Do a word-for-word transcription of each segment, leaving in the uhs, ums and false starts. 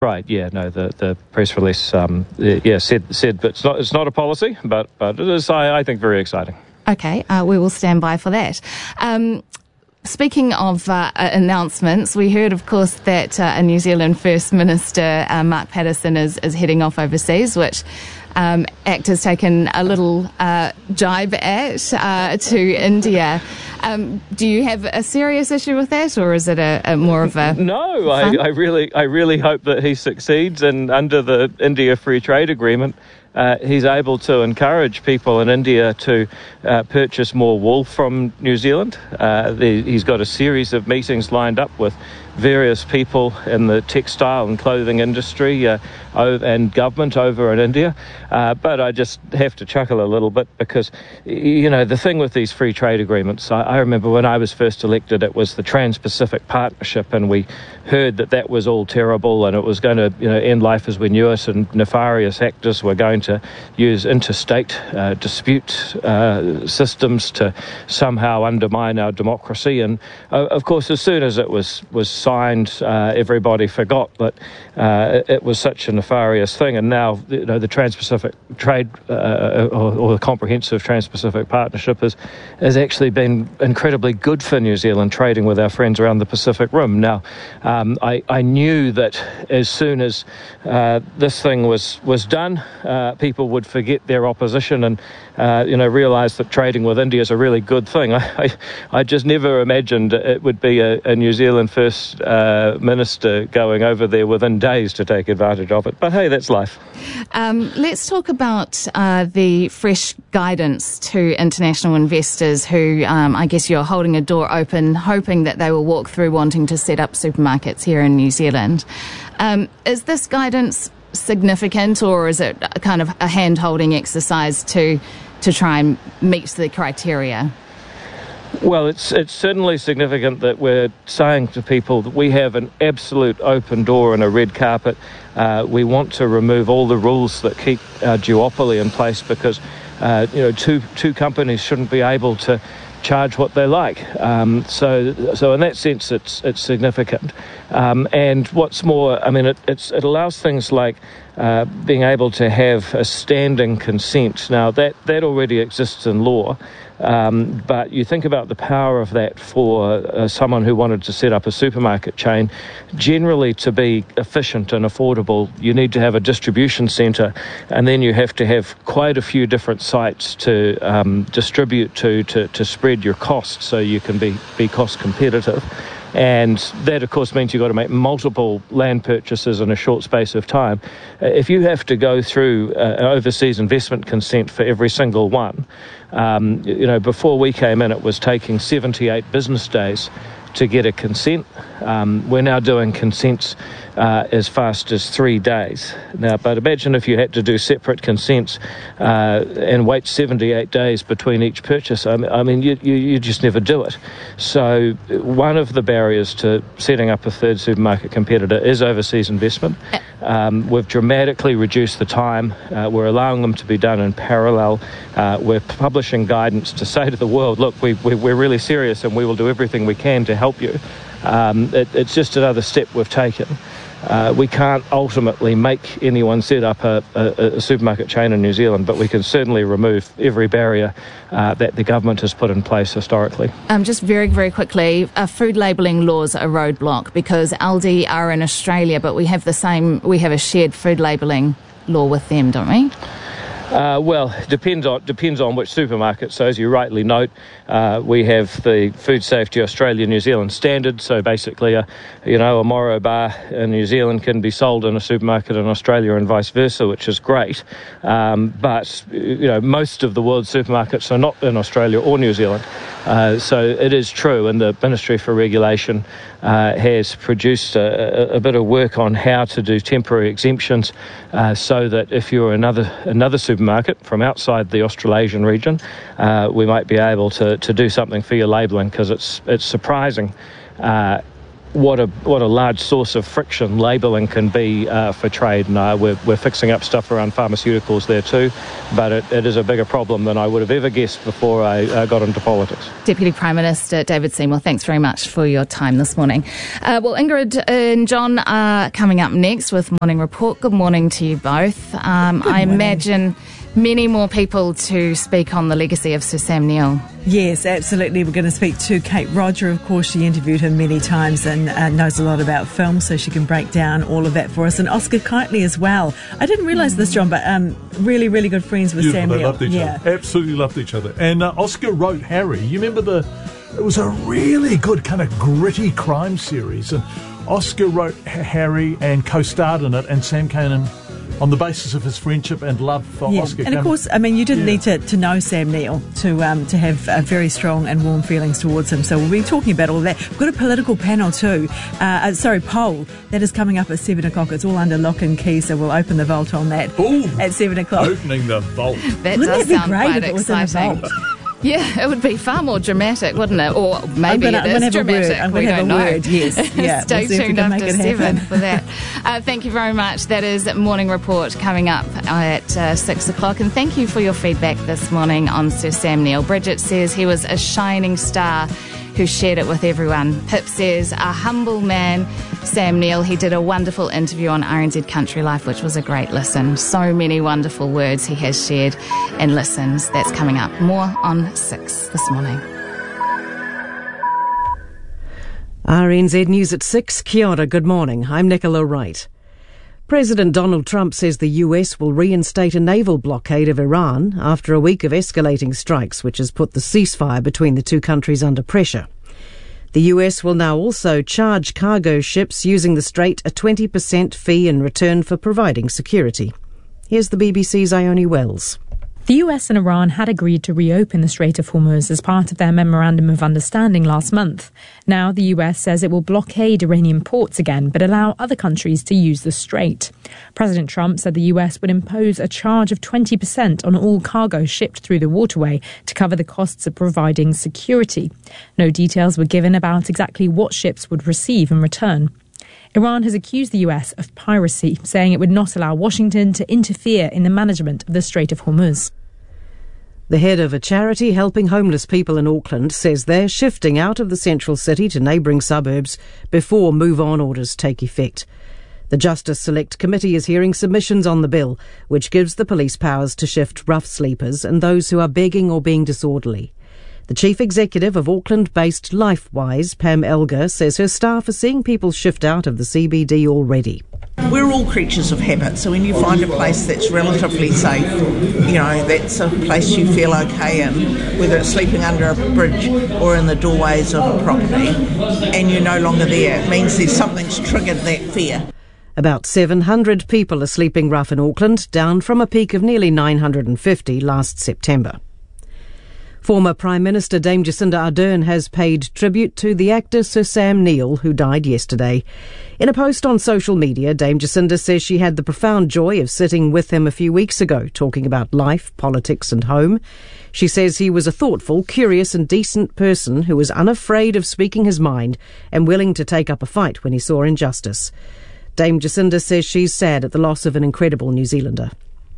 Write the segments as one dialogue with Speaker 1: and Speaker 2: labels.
Speaker 1: Right, yeah, no, the, the press release, um, yeah, said said but it's not it's not a policy, but but it is, I, I think, very exciting.
Speaker 2: Okay, uh, we will stand by for that. Um, speaking of uh, announcements, we heard, of course, that uh, a New Zealand First Minister, uh, Mark Patterson, is, is heading off overseas, which um, ACT has taken a little uh, jibe at uh, to India. Um, do you have a serious issue with that, or is it a, a more of a
Speaker 1: no? I, I really, I really hope that he succeeds, and under the India Free Trade Agreement, uh, he's able to encourage people in India to uh, purchase more wool from New Zealand. Uh, the, he's got a series of meetings lined up with various people in the textile and clothing industry uh, and government over in India. Uh, but I just have to chuckle a little bit because, you know, the thing with these free trade agreements, I, I remember when I was first elected, it was the Trans-Pacific Partnership, and we heard that that was all terrible and it was going to, you know, end life as we knew it, and nefarious actors were going to use interstate uh, dispute uh, systems to somehow undermine our democracy. And, uh, of course, as soon as it was, was signed, uh, everybody forgot that uh, it was such a nefarious thing. And now, you know, the Trans-Pacific Trade uh, or, or the Comprehensive Trans-Pacific Partnership has, has actually been incredibly good for New Zealand, trading with our friends around the Pacific Rim. Now, um, I, I knew that as soon as uh, this thing was, was done, uh, people would forget their opposition and, uh, you know, realise that trading with India is a really good thing. I, I, I just never imagined it would be a, a New Zealand First Uh, minister going over there within days to take advantage of it. But hey, that's life.
Speaker 2: Um, let's talk about uh, the fresh guidance to international investors who, um, I guess you're holding a door open, hoping that they will walk through wanting to set up supermarkets here in New Zealand. Um, is this guidance significant, or is it a kind of a hand-holding exercise to, to try and meet the criteria?
Speaker 1: Well, it's it's certainly significant that we're saying to people that we have an absolute open door and a red carpet. Uh, we want to remove all the rules that keep our duopoly in place, because uh, you know two two companies shouldn't be able to charge what they like. Um, so so in that sense, it's it's significant. Um, and what's more, I mean, it it's, it allows things like uh, being able to have a standing consent. Now that that already exists in law. Um, but you think about the power of that for uh, someone who wanted to set up a supermarket chain. Generally, to be efficient and affordable, you need to have a distribution centre, and then you have to have quite a few different sites to um, distribute to, to, to spread your costs so you can be, be cost competitive. And that, of course, means you've got to make multiple land purchases in a short space of time. If you have to go through uh, an overseas investment consent for every single one, um, you know, before we came in, it was taking seventy-eight business days to get a consent. Um, we're now doing consents uh, as fast as three days. Now, but imagine if you had to do separate consents uh, and wait seventy-eight days between each purchase. I mean, I mean you, you, you just never do it. So one of the barriers to setting up a third supermarket competitor is overseas investment. Um, we've dramatically reduced the time. Uh, we're allowing them to be done in parallel. Uh, we're publishing guidance to say to the world, look, we, we, we're really serious and we will do everything we can to help you. Um, it, it's just another step we've taken. Uh, we can't ultimately make anyone set up a, a, a supermarket chain in New Zealand, but we can certainly remove every barrier uh, that the government has put in place historically.
Speaker 2: Um, just very, very quickly, uh, food labelling laws are a roadblock because Aldi are in Australia, but we have the same, we have a shared food labelling law with them, don't we?
Speaker 1: Uh, well, depends on depends on which supermarket. So as you rightly note, uh, we have the Food Safety Australia New Zealand standard. So basically, a, you know, a Moro bar in New Zealand can be sold in a supermarket in Australia and vice versa, which is great. Um, but you know, most of the world's supermarkets are not in Australia or New Zealand. Uh, so it is true, and the Ministry for Regulation uh, has produced a, a, a bit of work on how to do temporary exemptions, uh, so that if you're another another supermarket from outside the Australasian region, uh, we might be able to, to do something for your labelling, because it's it's surprising. Uh, what a what a large source of friction labelling can be uh, for trade, and uh, we're, we're fixing up stuff around pharmaceuticals there too, but it, it is a bigger problem than I would have ever guessed before I uh, got into politics. Deputy
Speaker 2: Prime Minister David Seymour, thanks very much for your time this morning. Uh, well, Ingrid and John are coming up next with Morning Report. Good morning to you both. Um, I imagine many more people to speak on the legacy of Sir Sam Neill.
Speaker 3: Yes, absolutely. We're going to speak to Kate Roger. Of course, she interviewed him many times and uh, knows a lot about film, so she can break down all of that for us. And Oscar Kiteley as well. I didn't realise mm. this, John, but um, really, really good friends with
Speaker 4: Beautiful,
Speaker 3: Sam Neill.
Speaker 4: They loved each
Speaker 3: yeah.
Speaker 4: other. Absolutely loved each other. And uh, Oscar wrote Harry. You remember the... It was a really good kind of gritty crime series. And Oscar wrote Harry and co-starred in it, and Sam came on the basis of his friendship and love for
Speaker 3: yeah.
Speaker 4: Oscar.
Speaker 3: And of course, I mean, you didn't yeah. need to, to know Sam Neill to um, to have uh, very strong and warm feelings towards him. So we'll be talking about all that. We've got a political panel too, uh, uh, sorry, poll, that is coming up at seven o'clock. It's all under lock and key, so we'll open the vault on that
Speaker 4: Ooh,
Speaker 3: at seven o'clock.
Speaker 4: Opening the vault.
Speaker 2: That
Speaker 3: Wouldn't
Speaker 2: does
Speaker 3: that be
Speaker 2: sound
Speaker 3: great
Speaker 2: quite
Speaker 3: if it was
Speaker 2: exciting.
Speaker 3: in a vault?
Speaker 2: Yeah, it would be far more dramatic, wouldn't it? Or maybe
Speaker 3: I'm gonna,
Speaker 2: it
Speaker 3: I'm
Speaker 2: is dramatic.
Speaker 3: I'm
Speaker 2: we
Speaker 3: going to have a
Speaker 2: know.
Speaker 3: word, yes. Yeah,
Speaker 2: Stay
Speaker 3: we'll
Speaker 2: tuned after seven
Speaker 3: happen.
Speaker 2: for that. Uh, thank you very much. That is Morning Report coming up at uh, six o'clock. And thank you for your feedback this morning on Sir Sam Neill. Bridget says he was a shining star who shared it with everyone. Pip says, a humble man, Sam Neill. He did a wonderful interview on R N Z Country Life, which was a great listen. So many wonderful words he has shared and listens. That's coming up. More on six this morning.
Speaker 5: R N Z News at six. Kia ora, good morning. I'm Nicola Wright. President Donald Trump says the U S will reinstate a naval blockade of Iran after a week of escalating strikes, which has put the ceasefire between the two countries under pressure. The U S will now also charge cargo ships using the strait a twenty percent fee in return for providing security. Here's the B B C's Ione Wells.
Speaker 6: The U S and Iran had agreed to reopen the Strait of Hormuz as part of their Memorandum of Understanding last month. Now the U S says it will blockade Iranian ports again, but allow other countries to use the strait. President Trump said the U S would impose a charge of twenty percent on all cargo shipped through the waterway to cover the costs of providing security. No details were given about exactly what ships would receive in return. Iran has accused the U S of piracy, saying it would not allow Washington to interfere in the management of the Strait of Hormuz.
Speaker 5: The head of a charity helping homeless people in Auckland says they're shifting out of the central city to neighbouring suburbs before move-on orders take effect. The Justice Select Committee is hearing submissions on the bill, which gives the police powers to shift rough sleepers and those who are begging or being disorderly. The chief executive of Auckland-based LifeWise, Pam Elgar, says her staff are seeing people shift out of the C B D already.
Speaker 7: We're all creatures of habit, so when you find a place that's relatively safe, you know, that's a place you feel okay in, whether it's sleeping under a bridge or in the doorways of a property, and you're no longer there, it means there's something's triggered that fear.
Speaker 5: About seven hundred people are sleeping rough in Auckland, down from a peak of nearly nine hundred fifty last September. Former Prime Minister Dame Jacinda Ardern has paid tribute to the actor Sir Sam Neill, who died yesterday. In a post on social media, Dame Jacinda says she had the profound joy of sitting with him a few weeks ago, talking about life, politics and home. She says he was a thoughtful, curious and decent person who was unafraid of speaking his mind and willing to take up a fight when he saw injustice. Dame Jacinda says she's sad at the loss of an incredible New Zealander.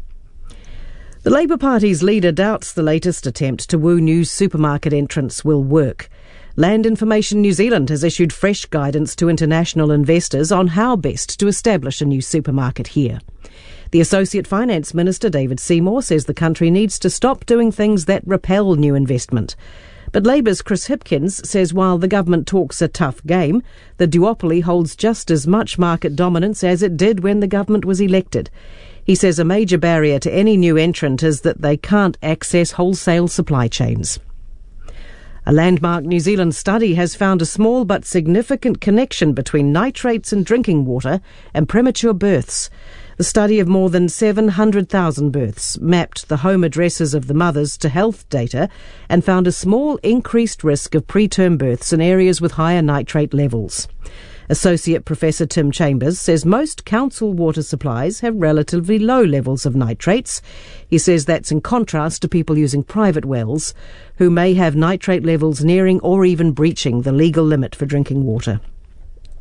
Speaker 5: The Labour Party's leader doubts the latest attempt to woo new supermarket entrants will work. Land Information New Zealand has issued fresh guidance to international investors on how best to establish a new supermarket here. The Associate Finance Minister, David Seymour, says the country needs to stop doing things that repel new investment. But Labour's Chris Hipkins says while the government talks a tough game, the duopoly holds just as much market dominance as it did when the government was elected. He says a major barrier to any new entrant is that they can't access wholesale supply chains. A landmark New Zealand study has found a small but significant connection between nitrates in drinking water and premature births. The study of more than seven hundred thousand births mapped the home addresses of the mothers to health data and found a small increased risk of preterm births in areas with higher nitrate levels. Associate Professor Tim Chambers says most council water supplies have relatively low levels of nitrates. He says that's in contrast to people using private wells, who may have nitrate levels nearing or even breaching the legal limit for drinking water.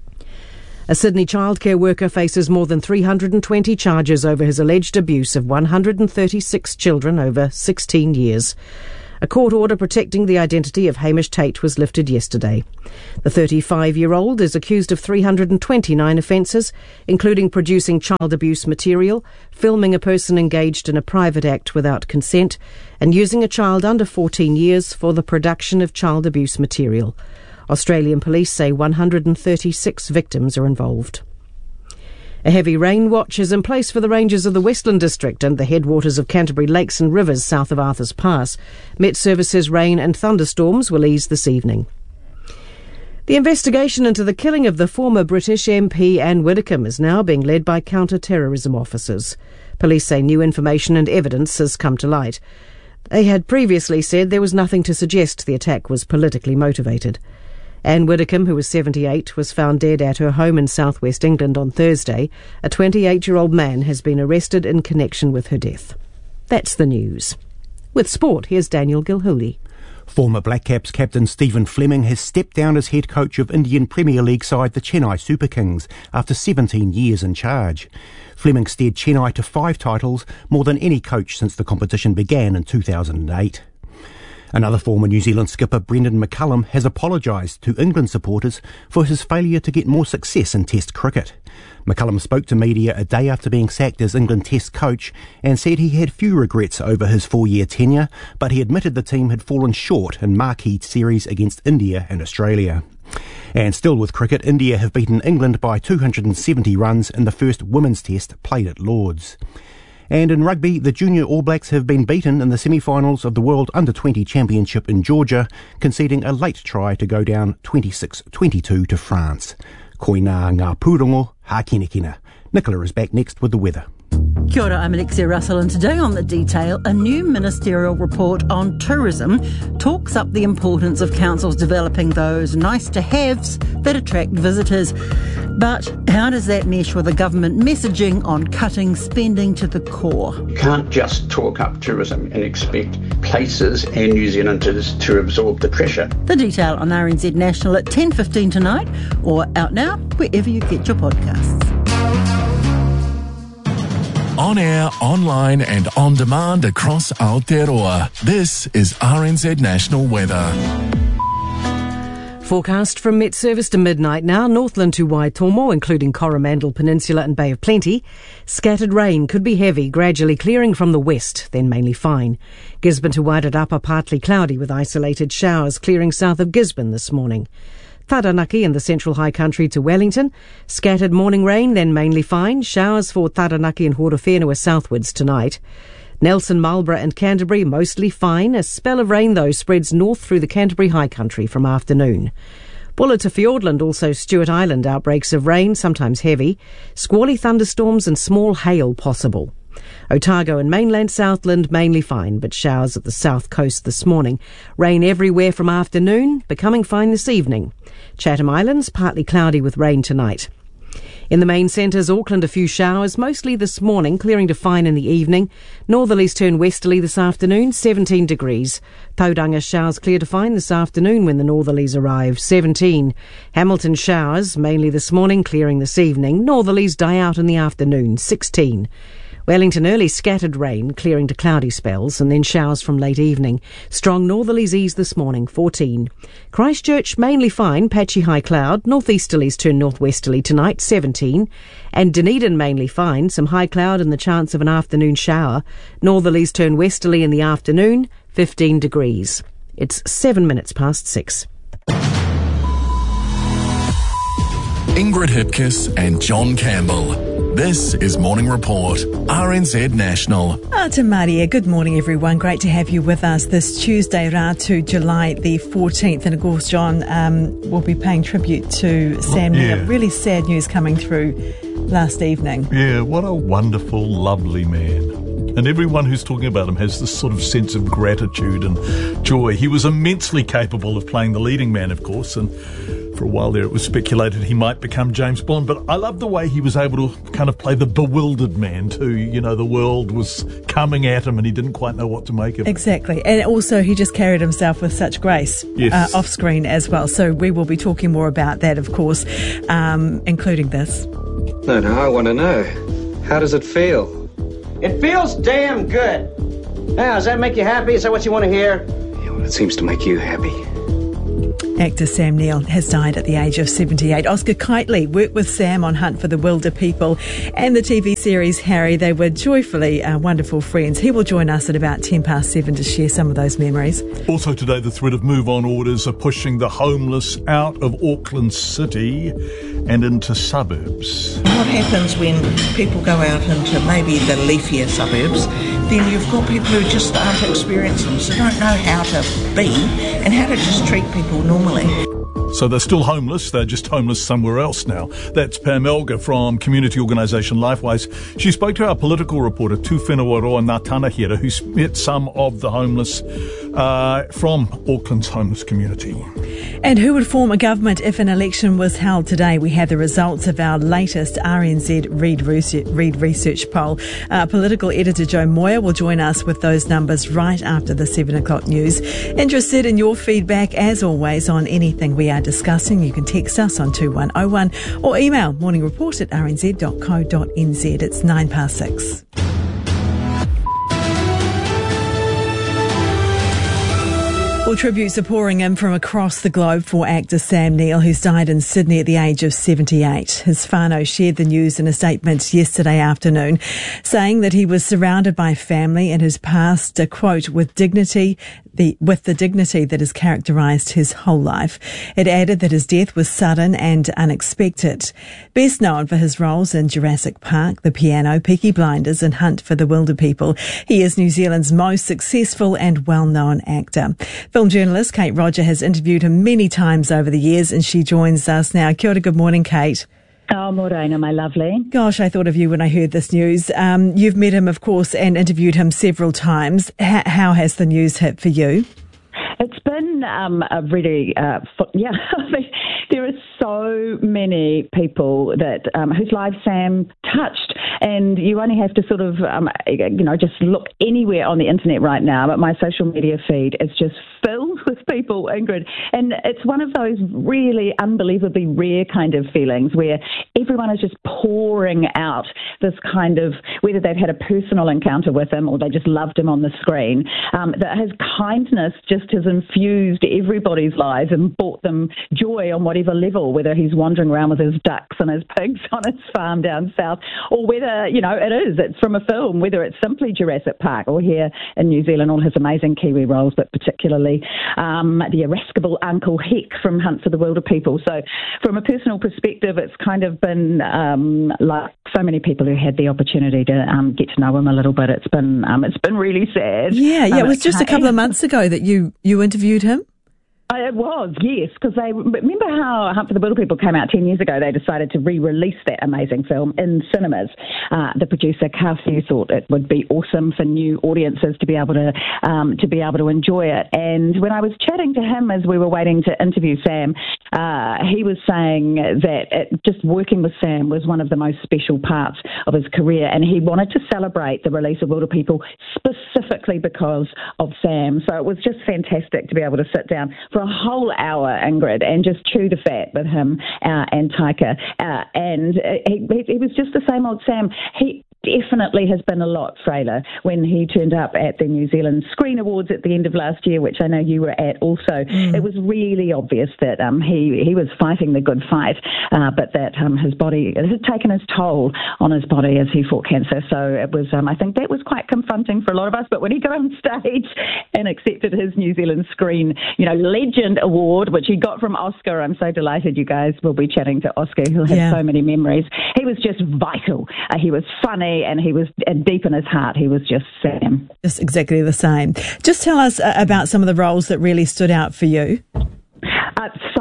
Speaker 5: A Sydney childcare worker faces more than three hundred twenty charges over his alleged abuse of one hundred thirty-six children over sixteen years. A court order protecting the identity of Hamish Tate was lifted yesterday. The thirty-five-year-old is accused of three hundred twenty-nine offences, including producing child abuse material, filming a person engaged in a private act without consent, and using a child under fourteen years for the production of child abuse material. Australian police say one hundred thirty-six victims are involved. A heavy rain watch is in place for the ranges of the Westland District and the headwaters of Canterbury lakes and rivers south of Arthur's Pass. Met Service says rain and thunderstorms will ease this evening. The investigation into the killing of the former British M P Anne Widdecombe is now being led by counter-terrorism officers. Police say new information and evidence has come to light. They had previously said there was nothing to suggest the attack was politically motivated. Anne Widdecombe, who was seventy-eight, was found dead at her home in southwest England on Thursday. A twenty-eight-year-old man has been arrested in connection with her death. That's the news. With sport, here's Daniel Gilhooly.
Speaker 8: Former Black Caps captain Stephen Fleming has stepped down as head coach of Indian Premier League side the Chennai Super Kings after seventeen years in charge. Fleming steered Chennai to five titles, more than any coach since the competition began in two thousand eight. Another former New Zealand skipper, Brendan McCullum, has apologised to England supporters for his failure to get more success in Test cricket. McCullum spoke to media a day after being sacked as England Test coach and said he had few regrets over his four-year tenure, but he admitted the team had fallen short in marquee series against India and Australia. And still with cricket, India have beaten England by two hundred seventy runs in the first women's test played at Lord's. And in rugby, the junior All Blacks have been beaten in the semi-finals of the World Under twenty Championship in Georgia, conceding a late try to go down twenty-six twenty-two to France. Koina ngā pūrongo, hākinekina. Nicola is back next with the weather.
Speaker 9: Kia ora, I'm Alexia Russell, and today on The Detail, a new ministerial report on tourism talks up the importance of councils developing those nice-to-haves that attract visitors. But how does that mesh with the government messaging on cutting spending to the core?
Speaker 10: You can't just talk up tourism and expect places and New Zealanders to absorb the pressure.
Speaker 9: The Detail on R N Z National at ten fifteen tonight, or out now wherever you get your podcasts.
Speaker 11: On air, online and on demand across Aotearoa. This is R N Z National Weather.
Speaker 5: Forecast from Met Service to midnight now. Northland to Waitomo, including Coromandel Peninsula and Bay of Plenty. Scattered rain could be heavy, gradually clearing from the west, then mainly fine. Gisborne to Wairarapa, partly cloudy with isolated showers clearing south of Gisborne this morning. Taranaki in the central high country to Wellington. Scattered morning rain, then mainly fine. Showers for Taranaki and Horowhenua southwards tonight. Nelson, Marlborough and Canterbury, mostly fine. A spell of rain, though, spreads north through the Canterbury high country from afternoon. Buller to Fiordland, also Stewart Island, outbreaks of rain, sometimes heavy. Squally thunderstorms and small hail possible. Otago and mainland Southland, mainly fine, but showers at the south coast this morning. Rain everywhere from afternoon, becoming fine this evening. Chatham Islands, partly cloudy with rain tonight. In the main centres, Auckland, a few showers, mostly this morning, clearing to fine in the evening. Northerlies turn westerly this afternoon, seventeen degrees. Tauranga showers clear to fine this afternoon when the northerlies arrive, seventeen. Hamilton showers, mainly this morning, clearing this evening. Northerlies die out in the afternoon, sixteen. Wellington early scattered rain, clearing to cloudy spells, and then showers from late evening. Strong northerlies ease this morning, fourteen. Christchurch mainly fine, patchy high cloud. Northeasterlies turn northwesterly tonight, seventeen. And Dunedin mainly fine, some high cloud and the chance of an afternoon shower. Northerlies turn westerly in the afternoon, fifteen degrees. It's seven minutes past six.
Speaker 11: Ingrid Hipkiss and John Campbell. This is Morning Report, R N Z National.
Speaker 3: Ah, te Maria, good morning everyone. Great to have you with us this Tuesday, Ratu, July the fourteenth. And of course, John, um, will be paying tribute to Sam Neill.
Speaker 4: Yeah.
Speaker 3: Really sad news coming through last evening.
Speaker 4: Yeah, what a wonderful, lovely man. And everyone who's talking about him has this sort of sense of gratitude and joy. He was immensely capable of playing the leading man, of course, and For a while there, it was speculated he might become James Bond, but I love the way he was able to kind of play the bewildered man too. You know, the world was coming at him and he didn't quite know what to make of it.
Speaker 3: Exactly. And also he just carried himself with such grace
Speaker 4: Yes.
Speaker 3: uh, off screen as well. So we will be talking more about that, of course, um, including this.
Speaker 12: No, no, I want to know. How does it feel?
Speaker 13: It feels damn good. Now, does that make you happy? Is that what you want to hear?
Speaker 12: Yeah, well, it seems to make you happy.
Speaker 3: Actor Sam Neill has died at the age of seventy-eight. Oscar Kitely worked with Sam on Hunt for the Wilder People and the T V series Harry. They were joyfully uh, wonderful friends. He will join us at about ten past seven to share some of those memories.
Speaker 4: Also today, the threat of move-on orders are pushing the homeless out of Auckland City and into suburbs.
Speaker 7: What happens when people go out into maybe the leafier suburbs? Then you've got people who just aren't experienced them, so don't know how to be and how to just treat people normally.
Speaker 4: So they're still homeless, they're just homeless somewhere else now. That's Pam Elgar from community organisation Lifewise. She spoke to our political reporter, Tūwhenua Roa Ngātanahira, who's met some of the homeless uh, from Auckland's homeless community.
Speaker 3: And who would form a government if an election was held today? We have the results of our latest R N Z Reid Research, Reid Research poll. Uh, political editor Joe Moyer will join us with those numbers right after the seven o'clock news. Interested in your feedback, as always, on anything we are discussing, you can text us on two one oh one or email morningreport at r n z dot co dot n z. It's nine past six. Well, tributes are pouring in from across the globe for actor Sam Neill, who's died in Sydney at the age of seventy-eight. His whānau shared the news in a statement yesterday afternoon, saying that he was surrounded by family and has passed, a quote, with dignity, the, with the dignity that has characterised his whole life. It added that his death was sudden and unexpected. Best known for his roles in Jurassic Park, The Piano, Peaky Blinders and Hunt for the Wilder People, he is New Zealand's most successful and well-known actor. Film journalist Kate Roger has interviewed him many times over the years, and she joins us now. Kia ora, good morning, Kate.
Speaker 14: Oh, Morena, my lovely.
Speaker 3: Gosh, I thought of you when I heard this news. Um, you've met him, of course, and interviewed him several times. H- how has the news hit for you?
Speaker 14: It's been um, a really, uh, f- yeah, there are so many people that um, whose lives Sam touched, and you only have to sort of, um, you know, just look anywhere on the internet right now, but my social media feed is just filled with people, Ingrid, and it's one of those really unbelievably rare kind of feelings where everyone is just pouring out this kind of, whether they've had a personal encounter with him or they just loved him on the screen, um, that his kindness just has infused everybody's lives and brought them joy on whatever level, whether he's wandering around with his ducks and his pigs on his farm down south, or whether, you know, it is, it's from a film, whether it's simply Jurassic Park or here in New Zealand, all his amazing Kiwi roles, but particularly um, the irascible Uncle Heck from Hunt for the Wilder People. So from a personal perspective, it's kind of been um, like so many people who had the opportunity to um, get to know him a little bit. It's been um, it's been really sad.
Speaker 3: Yeah, yeah.
Speaker 14: Um,
Speaker 3: it was just a couple of months ago that you, you interviewed him.
Speaker 14: It was, yes, because they remember how Hunt for the Wilder People came out ten years ago. They decided to re-release that amazing film in cinemas. Uh, the producer Carl Few thought it would be awesome for new audiences to be able to um, to be able to enjoy it. And when I was chatting to him as we were waiting to interview Sam, uh, he was saying that it, just working with Sam was one of the most special parts of his career, and he wanted to celebrate the release of Wilder People specifically because of Sam. So it was just fantastic to be able to sit down for a whole hour, Ingrid, and just chew the fat with him uh, and Taika. Uh, and he, he was just the same old Sam. He definitely has been a lot frailer when he turned up at the New Zealand Screen Awards at the end of last year, which I know you were at also. Mm. It was really obvious that um, he, he was fighting the good fight, uh, but that um, his body, it had taken its toll on his body as he fought cancer. So it was, um, I think that was quite confronting for a lot of us. But when he got on stage and accepted his New Zealand Screen, you know, Legend Award, which he got from Oscar, I'm so delighted you guys will be chatting to Oscar, who has yeah. so many memories. He was just vital. Uh, he was funny, and he was and deep in his heart, he was just Sam.
Speaker 3: Just exactly the same. Just tell us uh, about some of the roles that really stood out for you.
Speaker 14: Uh, so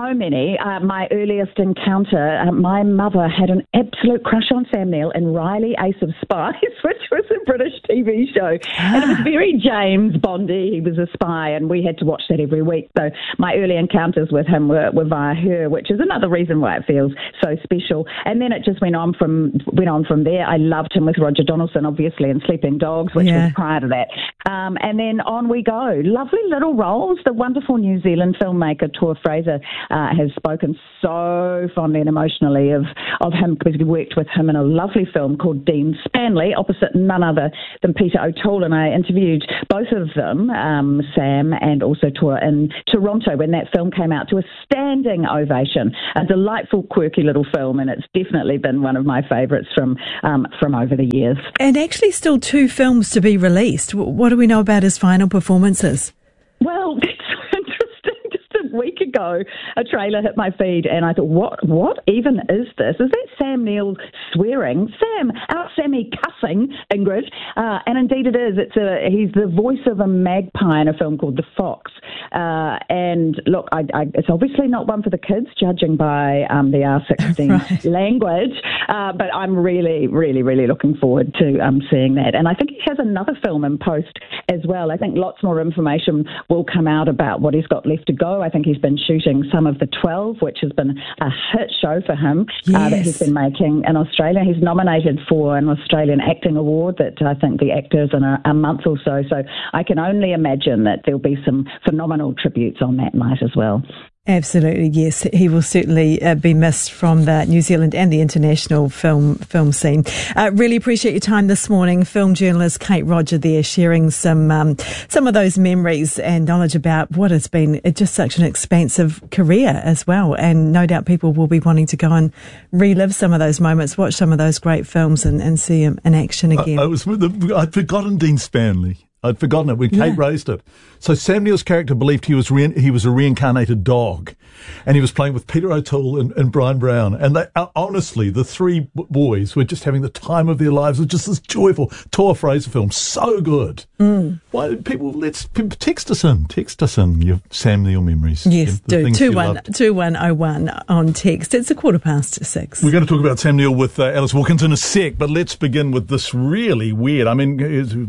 Speaker 14: so many. Uh, my earliest encounter, uh, my mother had an absolute crush on Sam Neill in Riley, Ace of Spies, which was a British T V show. Ah. And it was very James Bondy. He was a spy, and we had to watch that every week. So my early encounters with him were, were via her, which is another reason why it feels so special. And then it just went on from went on from there. I loved him with Roger Donaldson, obviously, in Sleeping Dogs, which yeah. was prior to that. Um, and then on we go. Lovely little roles. The wonderful New Zealand filmmaker Tor Fraser uh, has spoken so fondly and emotionally of, of him, because we worked with him in a lovely film called Dean Stanley, opposite none other than Peter O'Toole. And I interviewed both of them, um, Sam and also Tor, in Toronto when that film came out to a standing ovation. A delightful, quirky little film, and it's definitely been one of my favourites from um, from over the years.
Speaker 3: And actually still two films to be released. What do we know about his final performances?
Speaker 14: Well, it's interesting. Just a week ago, a trailer hit my feed, and I thought, what What even is this? Is that Sam Neill swearing? Sam, our Sammy cussing, Ingrid. Uh, and indeed it is. It's a He's the voice of a magpie in a film called The Fox. Uh, and look, I, I, it's obviously not one for the kids, judging by um, the R sixteen right. language. Uh, but I'm really, really, really looking forward to um, seeing that. And I think he has another film in post as well. I think lots more information will come out about what he's got left to go. I think he's been shooting some of the twelve, which has been a hit show for him yes. uh, that he's been making in Australia. He's nominated for an Australian Acting Award that I think the actor's in a, a month or so. So I can only imagine that there'll be some phenomenal tributes on that night as well.
Speaker 3: Absolutely, yes. He will certainly uh, be missed from the New Zealand and the international film film scene. Uh, really appreciate your time this morning. Film journalist Kate Roger there, sharing some um, some of those memories and knowledge about what has been just such an expansive career as well. And no doubt people will be wanting to go and relive some of those moments, watch some of those great films and, and see him in action again.
Speaker 4: I, I was with the, I'd forgotten Dean Stanley. I'd forgotten it when Kate yeah. raised it. So Sam Neill's character believed he was re- he was a reincarnated dog, and he was playing with Peter O'Toole and, and Brian Brown. And they, uh, honestly, the three b- boys were just having the time of their lives. It was just this joyful Tor Fraser film, so good. Mm. Why people? Let's text us in, text us in your Sam Neill memories.
Speaker 3: Yes, do two one two one oh one on text. It's a quarter past six.
Speaker 4: We're going to talk about Sam Neill with uh, Alice Wilkins in a sec, but let's begin with this really weird. I mean,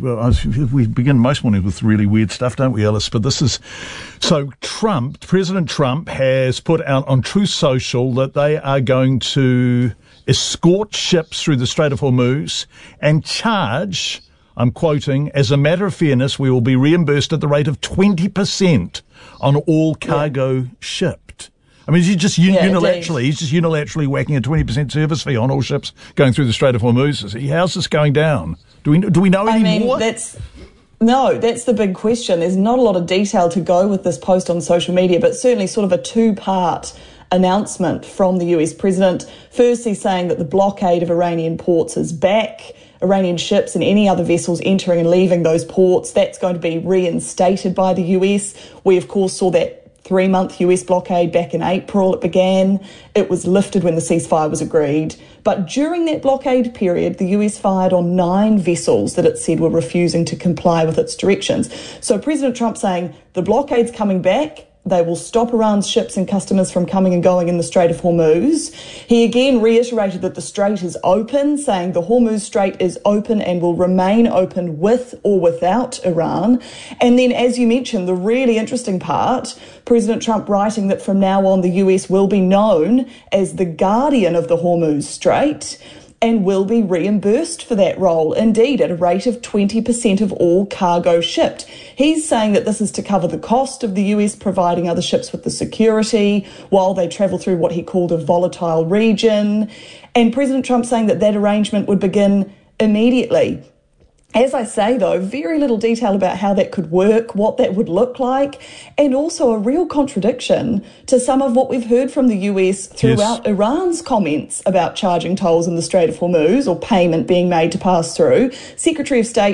Speaker 4: we begin most mornings with really weird stuff, don't we, Alice? But this is so Trump, President Trump has put out on Truth Social that they are going to escort ships through the Strait of Hormuz and charge, I'm quoting, as a matter of fairness, we will be reimbursed at the rate of twenty percent on all cargo yeah. shipped. I mean, he's just un- yeah, unilaterally, he's just unilaterally whacking a twenty percent service fee on all ships going through the Strait of Hormuz. How's this going down? Do we do we know any
Speaker 15: I mean,
Speaker 4: more?
Speaker 15: That's No, that's the big question. There's not a lot of detail to go with this post on social media, but certainly sort of a two-part announcement from the U S president. First, he's saying that the blockade of Iranian ports is back. Iranian ships and any other vessels entering and leaving those ports, that's going to be reinstated by the U S. We, of course, saw that three-month U S blockade back in April. It began. It was lifted when the ceasefire was agreed. But during that blockade period, the U S fired on nine vessels that it said were refusing to comply with its directions. So President Trump saying the blockade's coming back. They will stop Iran's ships and customers from coming and going in the Strait of Hormuz. He again reiterated that the strait is open, saying the Hormuz Strait is open and will remain open with or without Iran. And then, as you mentioned, the really interesting part, President Trump writing that from now on the U S will be known as the guardian of the Hormuz Strait and will be reimbursed for that role, indeed, at a rate of twenty percent of all cargo shipped. He's saying that this is to cover the cost of the U S providing other ships with the security while they travel through what he called a volatile region. And President Trump saying that that arrangement would begin immediately. As I say, though, very little detail about how that could work, what that would look like, and also a real contradiction to some of what we've heard from the U S throughout yes. Iran's comments about charging tolls in the Strait of Hormuz or payment being made to pass through. Secretary of State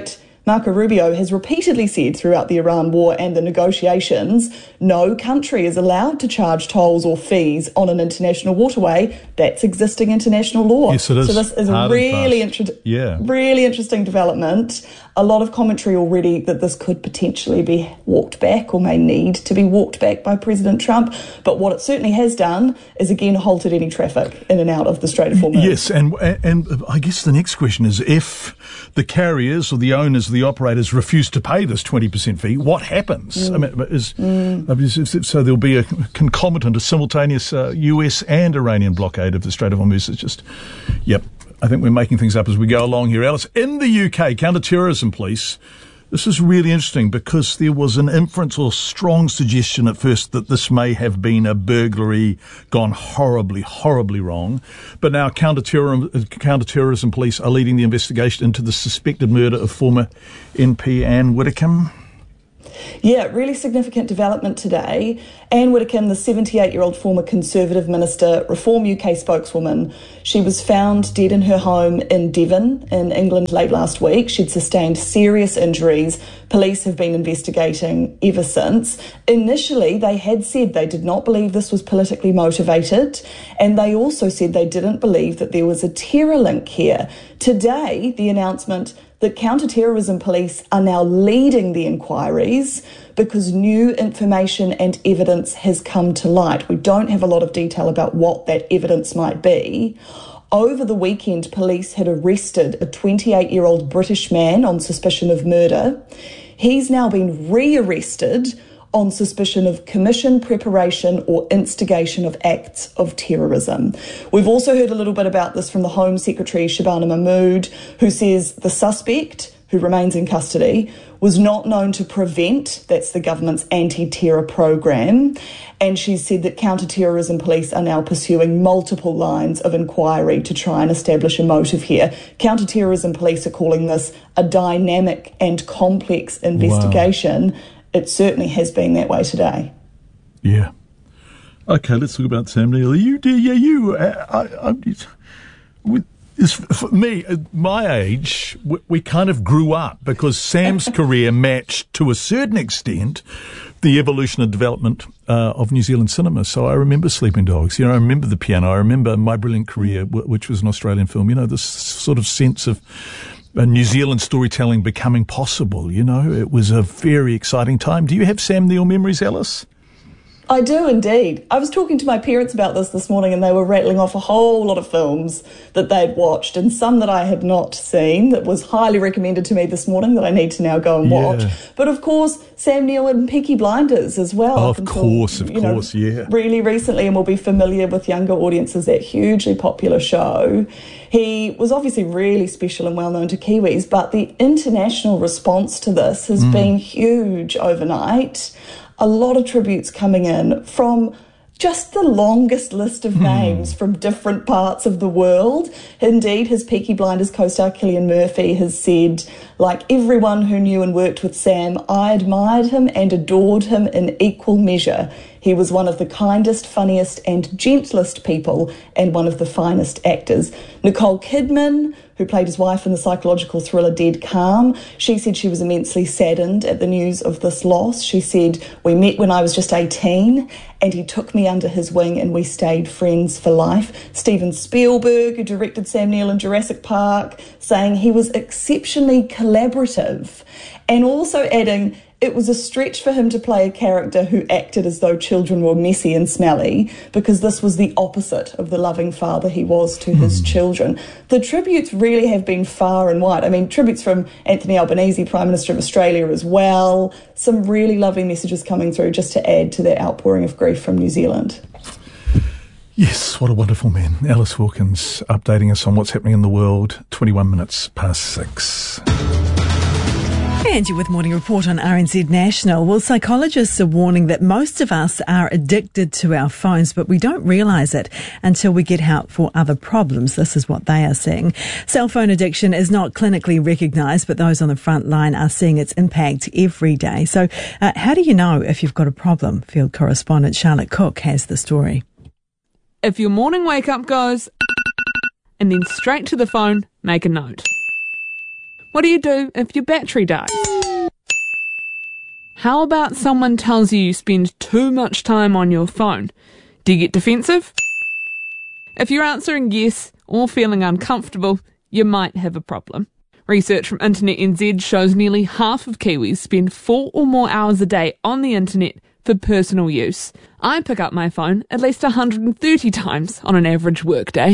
Speaker 15: Marco Rubio has repeatedly said throughout the Iran war and the negotiations, no country is allowed to charge tolls or fees on an international waterway. That's existing international law.
Speaker 4: Yes, it is.
Speaker 15: So this is a
Speaker 4: Hard
Speaker 15: really,
Speaker 4: and fast.
Speaker 15: inter-
Speaker 4: Yeah.
Speaker 15: really interesting development. A lot of commentary already that this could potentially be walked back or may need to be walked back by President Trump. But what it certainly has done is again halted any traffic in and out of the Strait of Hormuz.
Speaker 4: Yes, and and I guess the next question is, if the carriers or the owners, the operators refuse to pay this twenty percent fee, what happens?
Speaker 15: Mm.
Speaker 4: I mean, is,
Speaker 15: Mm.
Speaker 4: so there'll be a concomitant, a simultaneous uh, U S and Iranian blockade of the Strait of Hormuz. It's just, yep. I think we're making things up as we go along here. Alice, in the U K, counter-terrorism police, this is really interesting because there was an inference or strong suggestion at first that this may have been a burglary gone horribly, horribly wrong. But now counter-terrorism, counter-terrorism police are leading the investigation into the suspected murder of former M P Anne Widdecombe.
Speaker 15: Yeah, really significant development today. Anne Widdecombe, the seventy-eight-year-old former Conservative minister, Reform U K spokeswoman, she was found dead in her home in Devon in England late last week. She'd sustained serious injuries. Police have been investigating ever since. Initially, they had said they did not believe this was politically motivated, and they also said they didn't believe that there was a terror link here. Today, the announcement that counter-terrorism police are now leading the inquiries because new information and evidence has come to light. We don't have a lot of detail about what that evidence might be. Over the weekend, police had arrested a twenty-eight-year-old British man on suspicion of murder. He's now been re-arrested on suspicion of commission, preparation or instigation of acts of terrorism. We've also heard a little bit about this from the Home Secretary, Shabana Mahmood, who says the suspect, who remains in custody, was not known to prevent, that's the government's anti-terror program, and she said that counter-terrorism police are now pursuing multiple lines of inquiry to try and establish a motive here. Counter-terrorism police are calling this a dynamic and complex investigation. Wow. It certainly has been that way today.
Speaker 4: Yeah. Okay, let's talk about Sam Neill. You, yeah, you. Uh, I, I, with, it's, for me, at my age, we, we kind of grew up because Sam's career matched to a certain extent the evolution and development uh, of New Zealand cinema. So I remember Sleeping Dogs. You know, I remember The Piano. I remember My Brilliant Career, w- which was an Australian film. You know, this sort of sense of Uh, New Zealand storytelling becoming possible, you know. It was a very exciting time. Do you have Sam Neill memories, Alice?
Speaker 15: I do indeed. I was talking to my parents about this this morning and they were rattling off a whole lot of films that they'd watched and some that I had not seen that was highly recommended to me this morning that I need to now go and watch. Yeah. But of course, Sam Neill and Peaky Blinders as well.
Speaker 4: Oh, of until, course, of course, know, yeah.
Speaker 15: Really recently, and will be familiar with younger audiences, that hugely popular show. He was obviously really special and well known to Kiwis, but the international response to this has mm. been huge overnight. A lot of tributes coming in from just the longest list of names mm. from different parts of the world. Indeed, his Peaky Blinders co-star Cillian Murphy has said, like everyone who knew and worked with Sam, I admired him and adored him in equal measure. He was one of the kindest, funniest and gentlest people and one of the finest actors. Nicole Kidman, who played his wife in the psychological thriller Dead Calm, she said she was immensely saddened at the news of this loss. She said, we met when I was just eighteen and he took me under his wing and we stayed friends for life. Steven Spielberg, who directed Sam Neill in Jurassic Park, saying he was exceptionally collaborative, and also adding it was a stretch for him to play a character who acted as though children were messy and smelly, because this was the opposite of the loving father he was to mm. his children. The tributes really have been far and wide. I mean, tributes from Anthony Albanese, Prime Minister of Australia as well. Some really lovely messages coming through just to add to that outpouring of grief from New Zealand.
Speaker 4: Yes, what a wonderful man. Alice Hawkins updating us on what's happening in the world, twenty-one minutes past six.
Speaker 3: And you're with Morning Report on R N Z National. Well, psychologists are warning that most of us are addicted to our phones, but we don't realise it until we get help for other problems. This is what they are seeing. Cell phone addiction is not clinically recognised, but those on the front line are seeing its impact every day. So uh, how do you know if you've got a problem? Field correspondent Charlotte Cook has the story.
Speaker 16: If your morning wake-up goes and then straight to the phone, make a note. What do you do if your battery dies? How about someone tells you you spend too much time on your phone? Do you get defensive? If you're answering yes or feeling uncomfortable, you might have a problem. Research from Internet N Z shows nearly half of Kiwis spend four or more hours a day on the internet for personal use. I pick up my phone at least one hundred thirty times on an average workday.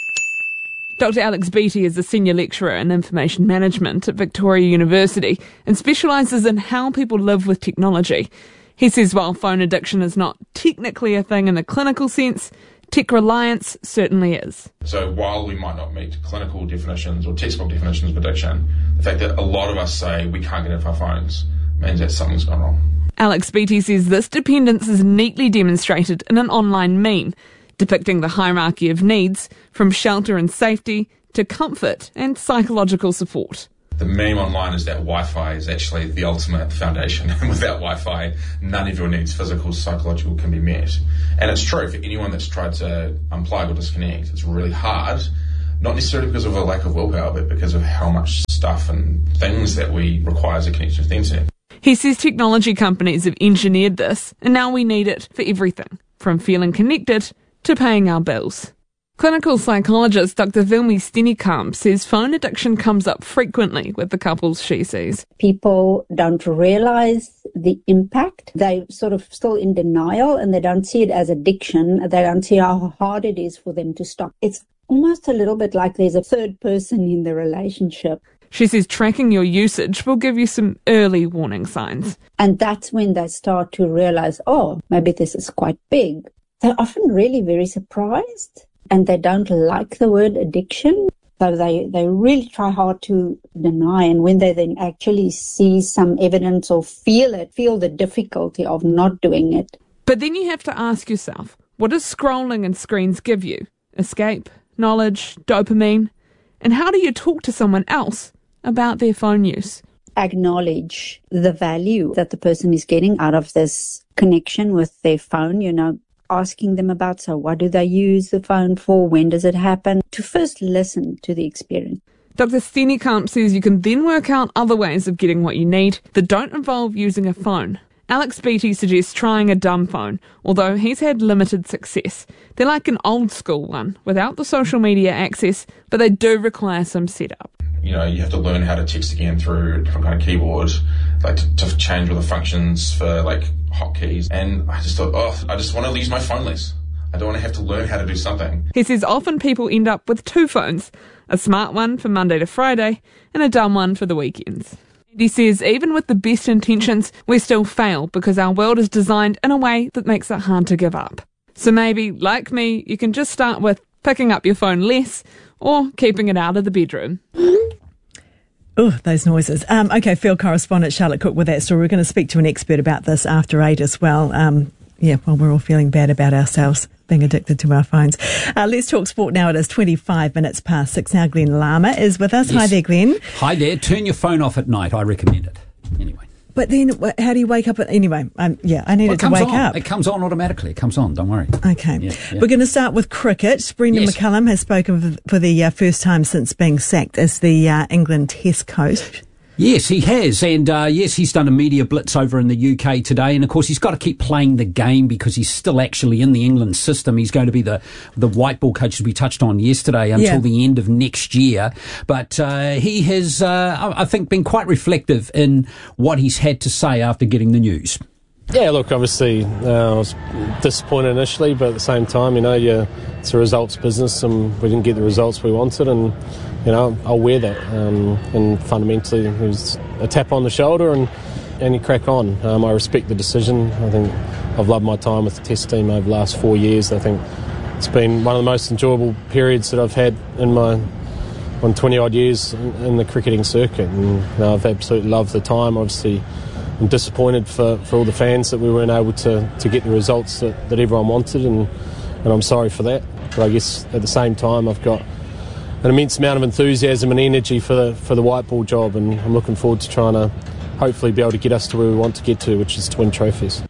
Speaker 16: Doctor Alex Beattie is a senior lecturer in information management at Victoria University and specialises in how people live with technology. He says while phone addiction is not technically a thing in a clinical sense, tech reliance certainly is.
Speaker 17: So while we might not meet clinical definitions or textbook definitions of addiction, the fact that a lot of us say we can't get off our phones means that something's gone wrong.
Speaker 16: Alex Beattie says this dependence is neatly demonstrated in an online meme, depicting the hierarchy of needs, from shelter and safety to comfort and psychological support.
Speaker 17: The meme online is that Wi-Fi is actually the ultimate foundation. And without Wi-Fi, none of your needs, physical, psychological, can be met. And it's true for anyone that's tried to unplug or disconnect. It's really hard, not necessarily because of a lack of willpower, but because of how much stuff and things that we require as a connection to the internet.
Speaker 16: He says technology companies have engineered this, and now we need it for everything, from feeling connected to paying our bills. Clinical psychologist Doctor Vilmi Steenekamp says phone addiction comes up frequently with the couples she sees.
Speaker 18: People don't realise the impact. They're sort of still in denial and they don't see it as addiction. They don't see how hard it is for them to stop. It's almost a little bit like there's a third person in the relationship.
Speaker 16: She says tracking your usage will give you some early warning signs.
Speaker 18: And that's when they start to realise, oh, maybe this is quite big. They're often really very surprised and they don't like the word addiction. So they, they really try hard to deny. And when they then actually see some evidence or feel it, feel the difficulty of not doing it.
Speaker 16: But then you have to ask yourself, what does scrolling and screens give you? Escape, knowledge, dopamine? And how do you talk to someone else about their phone use?
Speaker 18: Acknowledge the value that the person is getting out of this connection with their phone, you know, asking them about, so what do they use the phone for? When does it happen? To first listen to the experience.
Speaker 16: Doctor Steenekamp says you can then work out other ways of getting what you need that don't involve using a phone. Alex Beattie suggests trying a dumb phone, although he's had limited success. They're like an old school one, without the social media access, but they do require some setup.
Speaker 17: You know, you have to learn how to text again through a different kind of keyboard, like to, to change all the functions for like hotkeys. And I just thought, oh, I just want to use my phone less. I don't want to have to learn how to do something.
Speaker 16: He says often people end up with two phones, a smart one for Monday to Friday and a dumb one for the weekends. He says even with the best intentions, we still fail because our world is designed in a way that makes it hard to give up. So maybe, like me, you can just start with picking up your phone less or keeping it out of the bedroom.
Speaker 3: Oh, those noises. Um, okay, field correspondent Charlotte Cook with that story. We're going to speak to an expert about this after eight as well. Um, yeah, well, we're all feeling bad about ourselves being addicted to our phones. Uh, let's talk sport now. It is twenty-five minutes past six now. Glenn Lama is with us. Yes. Hi there, Glenn.
Speaker 19: Hi there. Turn your phone off at night. I recommend it. Anyway. But
Speaker 3: then, how do you wake up? At, anyway, um, yeah, I needed well, to wake
Speaker 19: on.
Speaker 3: up.
Speaker 19: It comes on automatically. It comes on. Don't worry.
Speaker 3: Okay.
Speaker 19: Yeah, yeah.
Speaker 3: We're going to start with cricket. Brendan yes. McCullum has spoken for the uh, first time since being sacked as the uh, England Test coach.
Speaker 19: Yes, he has. And uh, yes, he's done a media blitz over in the U K today. And of course, he's got to keep playing the game because he's still actually in the England system. He's going to be the, the white ball coach, as we touched on yesterday, until yeah. the end of next year. But uh, he has, uh, I think, been quite reflective in what he's had to say after getting the news.
Speaker 20: Yeah, look, obviously, uh, I was disappointed initially, but at the same time, you know, yeah, it's a results business and we didn't get the results we wanted, and, you know, I'll wear that. Um, and fundamentally, it was a tap on the shoulder and, and you crack on. Um, I respect the decision. I think I've loved my time with the Test team over the last four years. I think it's been one of the most enjoyable periods that I've had in my on twenty-odd years in, in the cricketing circuit. And you know, I've absolutely loved the time. Obviously, I'm disappointed for, for all the fans that we weren't able to, to get the results that, that everyone wanted, and, and I'm sorry for that. But I guess at the same time, I've got an immense amount of enthusiasm and energy for the, for the white ball job, and I'm looking forward to trying to hopefully be able to get us to where we want to get to, which is to win trophies.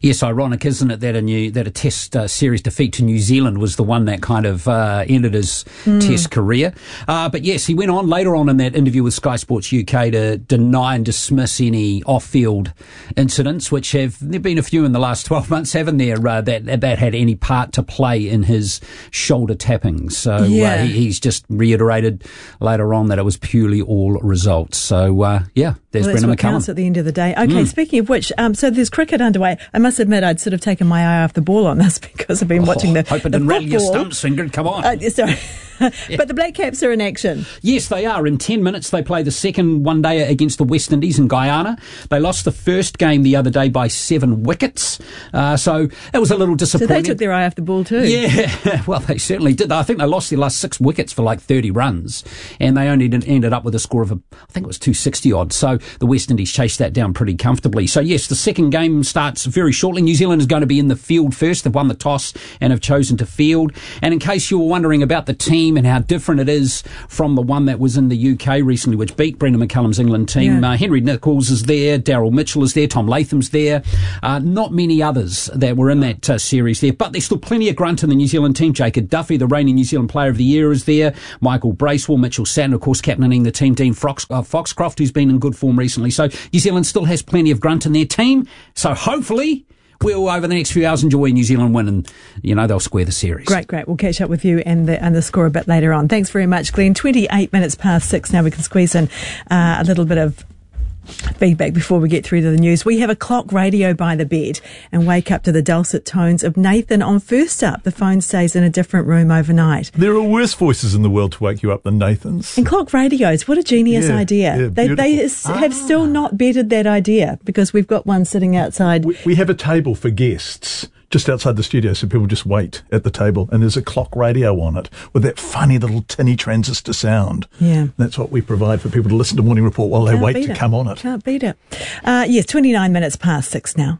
Speaker 19: Yes, ironic, isn't it, that a new that a Test uh, series defeat to New Zealand was the one that kind of uh, ended his mm. Test career. Uh, but yes, he went on later on in that interview with Sky Sports U K to deny and dismiss any off-field incidents, which have there've been a few in the last twelve months, haven't there? Uh, that that had any part to play in his shoulder tapping. So
Speaker 3: yeah.
Speaker 19: uh, he, he's just reiterated later on that it was purely all results. So uh, yeah, there's
Speaker 3: well, that's
Speaker 19: Brendan
Speaker 3: what
Speaker 19: McCullum.
Speaker 3: Counts at the end of the day. Okay,
Speaker 19: Mm.
Speaker 3: speaking of which, um, so there's cricket underway. I must admit, I'd sort of taken my eye off the ball on this because I've been
Speaker 19: Oh,
Speaker 3: watching the
Speaker 19: hope it
Speaker 3: the
Speaker 19: didn't rattle your
Speaker 3: football.
Speaker 19: stumps, Ingrid. Come on.
Speaker 3: Uh, sorry. But the Black Caps are in action.
Speaker 19: Yes, they are. In ten minutes, they play the second one-day against the West Indies in Guyana. They lost the first game the other day by seven wickets. Uh, so it was a little
Speaker 3: So
Speaker 19: disappointing.
Speaker 3: they took their eye off the ball too.
Speaker 19: Yeah, well, they certainly did. I think they lost their last six wickets for like thirty runs, and they only did, ended up with a score of, a, I think it was two sixty odd. So the West Indies chased that down pretty comfortably. So yes, the second game starts very shortly. New Zealand is going to be in the field first. They've won the toss and have chosen to field. And in case you were wondering about the team and how different it is from the one that was in the U K recently, which beat Brendan McCullum's England team,
Speaker 3: Yeah.
Speaker 19: uh, Henry Nichols is there, Daryl Mitchell is there, Tom Latham's there. Uh, not many others that were in that uh, series there, but there's still plenty of grunt in the New Zealand team. Jacob Duffy, the reigning New Zealand Player of the Year, is there. Michael Bracewell, Mitchell Sattler, of course, captaining the team. Dean Fox, uh, Foxcroft, who's been in good form recently. So New Zealand still has plenty of grunt in their team. So hopefully we'll, over the next few hours, enjoy a New Zealand win and, you know, they'll square the series.
Speaker 3: Great, great. We'll catch up with you and the, and the score a bit later on. Thanks very much, Glenn. twenty-eight minutes past six now. We can squeeze in uh, a little bit of feedback before we get through to the news. We have a clock radio by the bed and wake up to the dulcet tones of Nathan on First Up. The phone stays in a different room overnight.
Speaker 4: There are worse voices in the world to wake you up than Nathan's.
Speaker 3: And clock radios, what a genius
Speaker 4: Yeah,
Speaker 3: idea.
Speaker 4: yeah,
Speaker 3: they they
Speaker 4: beautiful.
Speaker 3: s- have still not bettered that idea because we've got one sitting outside.
Speaker 4: We, we have a table for guests just outside the studio, so people just wait at the table, and there's a clock radio on it with that funny little tinny transistor sound.
Speaker 3: Yeah.
Speaker 4: That's what we provide for people to listen to Morning Report while they
Speaker 3: Can't
Speaker 4: wait
Speaker 3: beat
Speaker 4: to
Speaker 3: it.
Speaker 4: come on it.
Speaker 3: Can't beat it. Uh, yes, twenty-nine minutes past six now.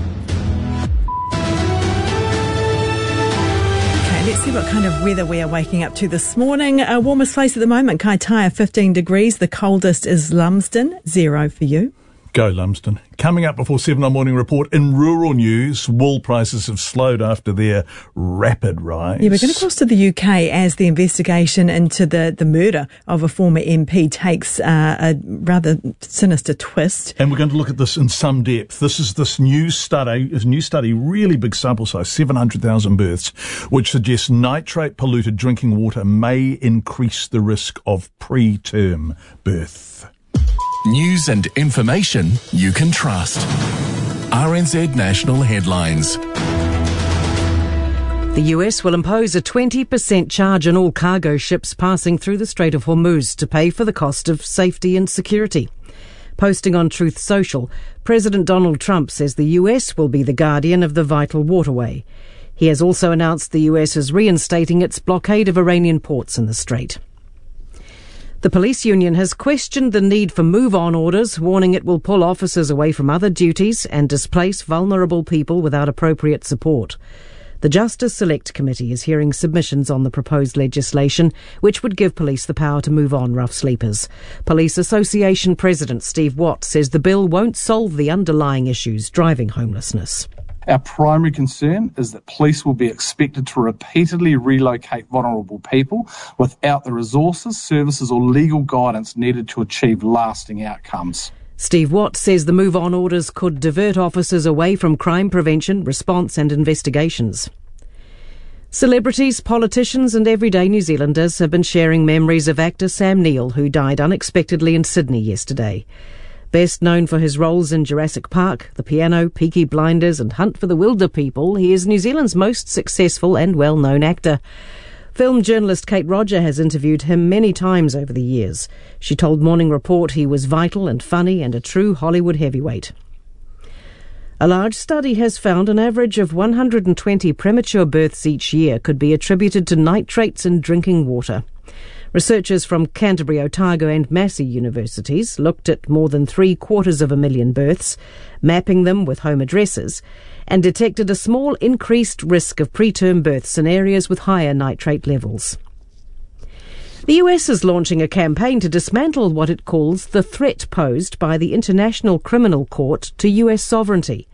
Speaker 3: Let's see what kind of weather we are waking up to this morning. Our warmest place at the moment, Kaitaia, fifteen degrees. The coldest is Lumsden, zero for you.
Speaker 4: Go Lumsden. Coming up before seven on Morning Report, in rural news, wool prices have slowed after their rapid rise.
Speaker 3: Yeah, we're going to cross to the U K as the investigation into the, the murder of a former M P takes uh, a rather sinister twist.
Speaker 4: And we're going to look at this in some depth. This is this new study, this new study, really big sample size, seven hundred thousand births, which suggests nitrate polluted drinking water may increase the risk of preterm birth.
Speaker 11: News and information you can trust. R N Z National Headlines.
Speaker 5: The U S will impose a twenty percent charge on all cargo ships passing through the Strait of Hormuz to pay for the cost of safety and security. Posting on Truth Social, President Donald Trump says the U S will be the guardian of the vital waterway. He has also announced the U S is reinstating its blockade of Iranian ports in the strait. The police union has questioned the need for move-on orders, warning it will pull officers away from other duties and displace vulnerable people without appropriate support. The Justice Select Committee is hearing submissions on the proposed legislation, which would give police the power to move on rough sleepers. Police Association President Steve Watt says the bill won't solve the underlying issues driving homelessness.
Speaker 21: Our primary concern is that police will be expected to repeatedly relocate vulnerable people without the resources, services or legal guidance needed to achieve lasting outcomes.
Speaker 5: Steve Watt says the move-on orders could divert officers away from crime prevention, response and investigations. Celebrities, politicians and everyday New Zealanders have been sharing memories of actor Sam Neill, who died unexpectedly in Sydney yesterday. Best known for his roles in Jurassic Park, The Piano, Peaky Blinders and Hunt for the Wilder People, he is New Zealand's most successful and well-known actor. Film journalist Kate Roger has interviewed him many times over the years. She told Morning Report he was vital and funny and a true Hollywood heavyweight. A large study has found an average of one hundred twenty premature births each year could be attributed to nitrates in drinking water. Researchers from Canterbury, Otago and Massey universities looked at more than three quarters of a million births, mapping them with home addresses, and detected a small increased risk of preterm births in areas with higher nitrate levels. The U S is launching a campaign to dismantle what it calls the threat posed by the International Criminal Court to U S sovereignty.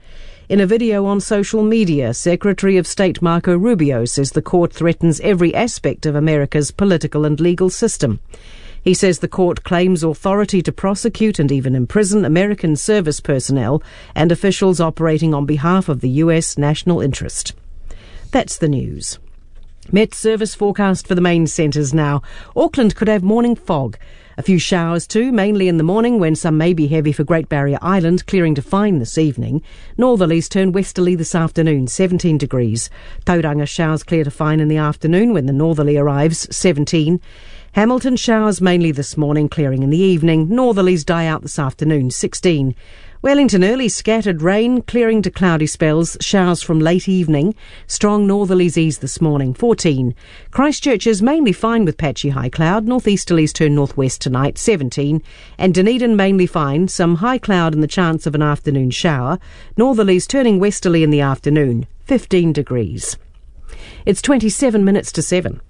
Speaker 5: In a video on social media, Secretary of State Marco Rubio says the court threatens every aspect of America's political and legal system. He says the court claims authority to prosecute and even imprison American service personnel and officials operating on behalf of the U S national interest. That's the news. Met service forecast for the main centres now. Auckland could have morning fog. A few showers too, mainly in the morning when some may be heavy for Great Barrier Island, clearing to fine this evening. Northerlies turn westerly this afternoon, seventeen degrees. Tauranga showers clear to fine in the afternoon when the northerly arrives, seventeen. Hamilton showers mainly this morning, clearing in the evening. Northerlies die out this afternoon, sixteen. Wellington early scattered rain, clearing to cloudy spells, showers from late evening. Strong northerlies ease this morning, fourteen. Christchurch is mainly fine with patchy high cloud. Northeasterlies turn northwest tonight, seventeen. And Dunedin mainly fine, some high cloud and the chance of an afternoon shower. Northerlies turning westerly in the afternoon, fifteen degrees. It's twenty-seven minutes to seven.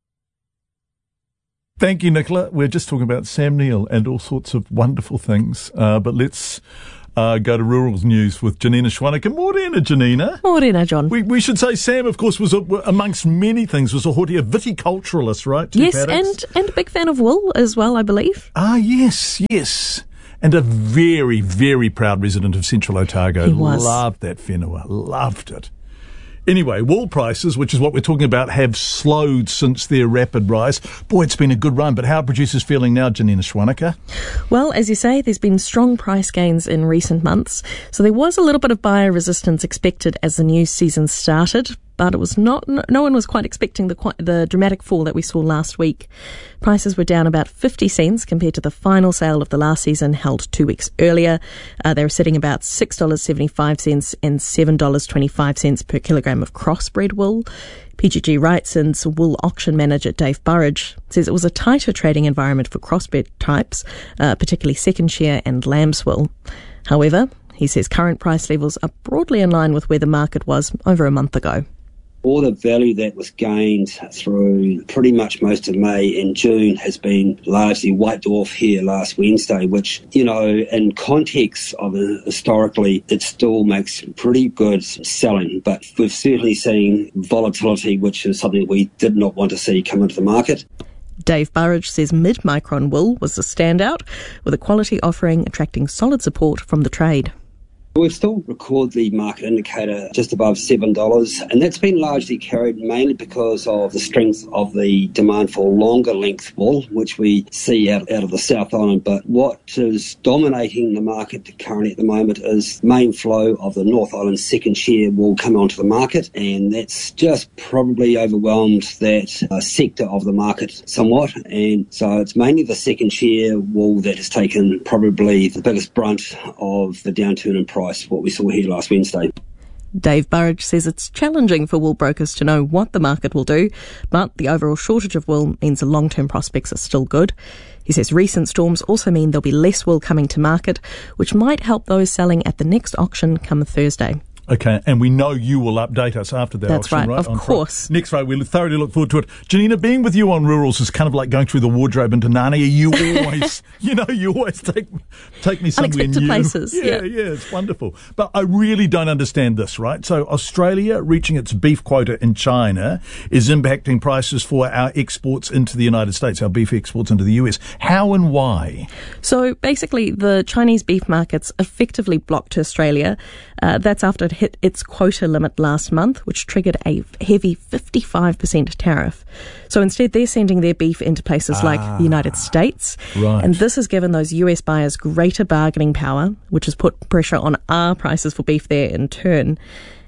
Speaker 4: Thank you, Nicola. We're just talking about Sam Neill and all sorts of wonderful things. Uh, but let's uh, go to Rural's news with Janina Schwaneke. Morena, Janina.
Speaker 1: Morena, John.
Speaker 4: We, we should say Sam, of course, was a, amongst many things, was a horti, a viticulturalist, right? Two
Speaker 1: yes,
Speaker 4: paddocks.
Speaker 1: and, and a big fan of wool as well, I believe.
Speaker 4: Ah, yes, yes. And a very, very proud resident of Central Otago.
Speaker 1: He was.
Speaker 4: Loved that whenua. Loved it. Anyway, wool prices, which is what we're talking about, have slowed since their rapid rise. Boy, it's been a good run, but how are producers feeling now, Janina Schwaneke?
Speaker 1: Well, as you say, there's been strong price gains in recent months, so there was a little bit of buyer resistance expected as the new season started, but it was not. No one was quite expecting the the dramatic fall that we saw last week. Prices were down about fifty cents compared to the final sale of the last season held two weeks earlier. Uh, they were sitting about six dollars seventy-five and seven dollars twenty-five per kilogram of crossbred wool. P G G Wrightson's wool auction manager Dave Burridge says it was a tighter trading environment for crossbred types, uh, particularly second share and lamb's wool. However, he says current price levels are broadly in line with where the market was over a month ago.
Speaker 22: All the value that was gained through pretty much most of May and June has been largely wiped off here last Wednesday, which, you know, in context of it, historically, it still makes pretty good selling. But we've certainly seen volatility, which is something we did not want to see come into the market.
Speaker 1: Dave Burridge says mid-micron wool was the standout, with a quality offering attracting solid support from the trade.
Speaker 22: We've still recorded the market indicator just above seven dollars, and that's been largely carried mainly because of the strength of the demand for longer length wool, which we see out, out of the South Island. But what is dominating the market currently at the moment is main flow of the North Island second share wool coming onto the market, and that's just probably overwhelmed that uh, sector of the market somewhat. And so it's mainly the second share wool that has taken probably the biggest brunt of the downturn in price. What we saw here last Wednesday.
Speaker 1: Dave Burridge says it's challenging for wool brokers to know what the market will do, but the overall shortage of wool means the long-term prospects are still good. He says recent storms also mean there'll be less wool coming to market, which might help those selling at the next auction come Thursday.
Speaker 4: Okay, and we know you will update us after that
Speaker 1: That's
Speaker 4: auction,
Speaker 1: right,
Speaker 4: right?
Speaker 1: of
Speaker 4: on
Speaker 1: course.
Speaker 4: Friday. Next Friday, we thoroughly look forward to it. Janina, being with you on Rurals is kind of like going through the wardrobe into Narnia. You always, you know, you always take take me somewhere
Speaker 1: Unexpected
Speaker 4: new.
Speaker 1: places,
Speaker 4: Yeah,
Speaker 1: yeah.
Speaker 4: yeah, it's wonderful. But I really don't understand this, right? So Australia reaching its beef quota in China is impacting prices for our exports into the United States, our beef exports into the U S. How and why?
Speaker 1: So basically, the Chinese beef markets effectively blocked Australia. Uh, that's after it hit its quota limit last month, which triggered a heavy fifty-five percent tariff. So instead, they're sending their beef into places
Speaker 4: Ah,
Speaker 1: like the United States.
Speaker 4: right.
Speaker 1: And this has given those U S buyers greater bargaining power, which has put pressure on our prices for beef there in turn.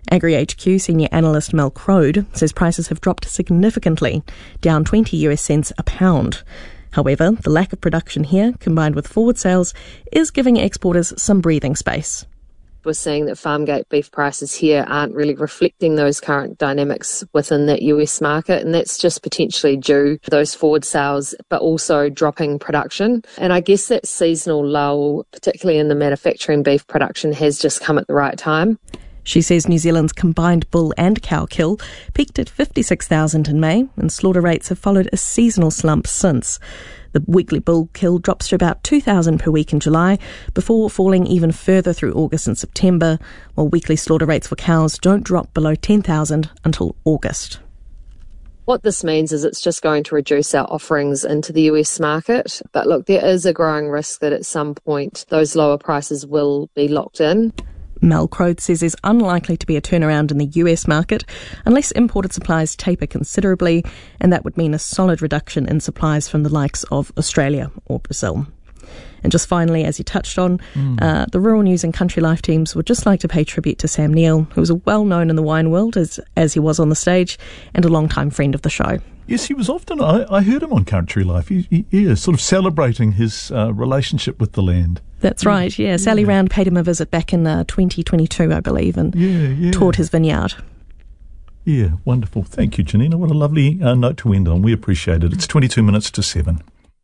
Speaker 1: AgriHQ senior analyst Mel Crode says prices have dropped significantly, down twenty U S cents a pound. However, the lack of production here, combined with forward sales, is giving exporters some breathing space.
Speaker 23: We're seeing that farmgate beef prices here aren't really reflecting those current dynamics within that U S market, and that's just potentially due to those forward sales, but also dropping production. And I guess that seasonal lull, particularly in the manufacturing beef production, has just come at the right time.
Speaker 1: She says New Zealand's combined bull and cow kill peaked at fifty-six thousand in May, and slaughter rates have followed a seasonal slump since. The The weekly bull kill drops to about two thousand per week in July, before falling even further through August and September, while weekly slaughter rates for cows don't drop below ten thousand until August.
Speaker 23: What this means is it's just going to reduce our offerings into the U S market. But look, there is a growing risk that at some point those lower prices will be locked in.
Speaker 1: Mel Croth says there's unlikely to be a turnaround in the U S market unless imported supplies taper considerably, and that would mean a solid reduction in supplies from the likes of Australia or Brazil. And just finally, as you touched on, mm. uh, the Rural News and Country Life teams would just like to pay tribute to Sam Neill, who was well known in the wine world as, as he was on the stage, and a long-time friend of the show.
Speaker 4: Yes, he was often, I, I heard him on Country Life, he, he, yeah, sort of celebrating his uh, relationship with the land.
Speaker 1: That's right, yeah. Sally yeah. Round paid him a visit back in uh, twenty twenty-two, I believe, and
Speaker 4: yeah, yeah.
Speaker 1: toured his vineyard.
Speaker 4: Yeah, wonderful. Thank you, Janina. What a lovely uh, note to end on. We appreciate it. It's twenty-two minutes to seven.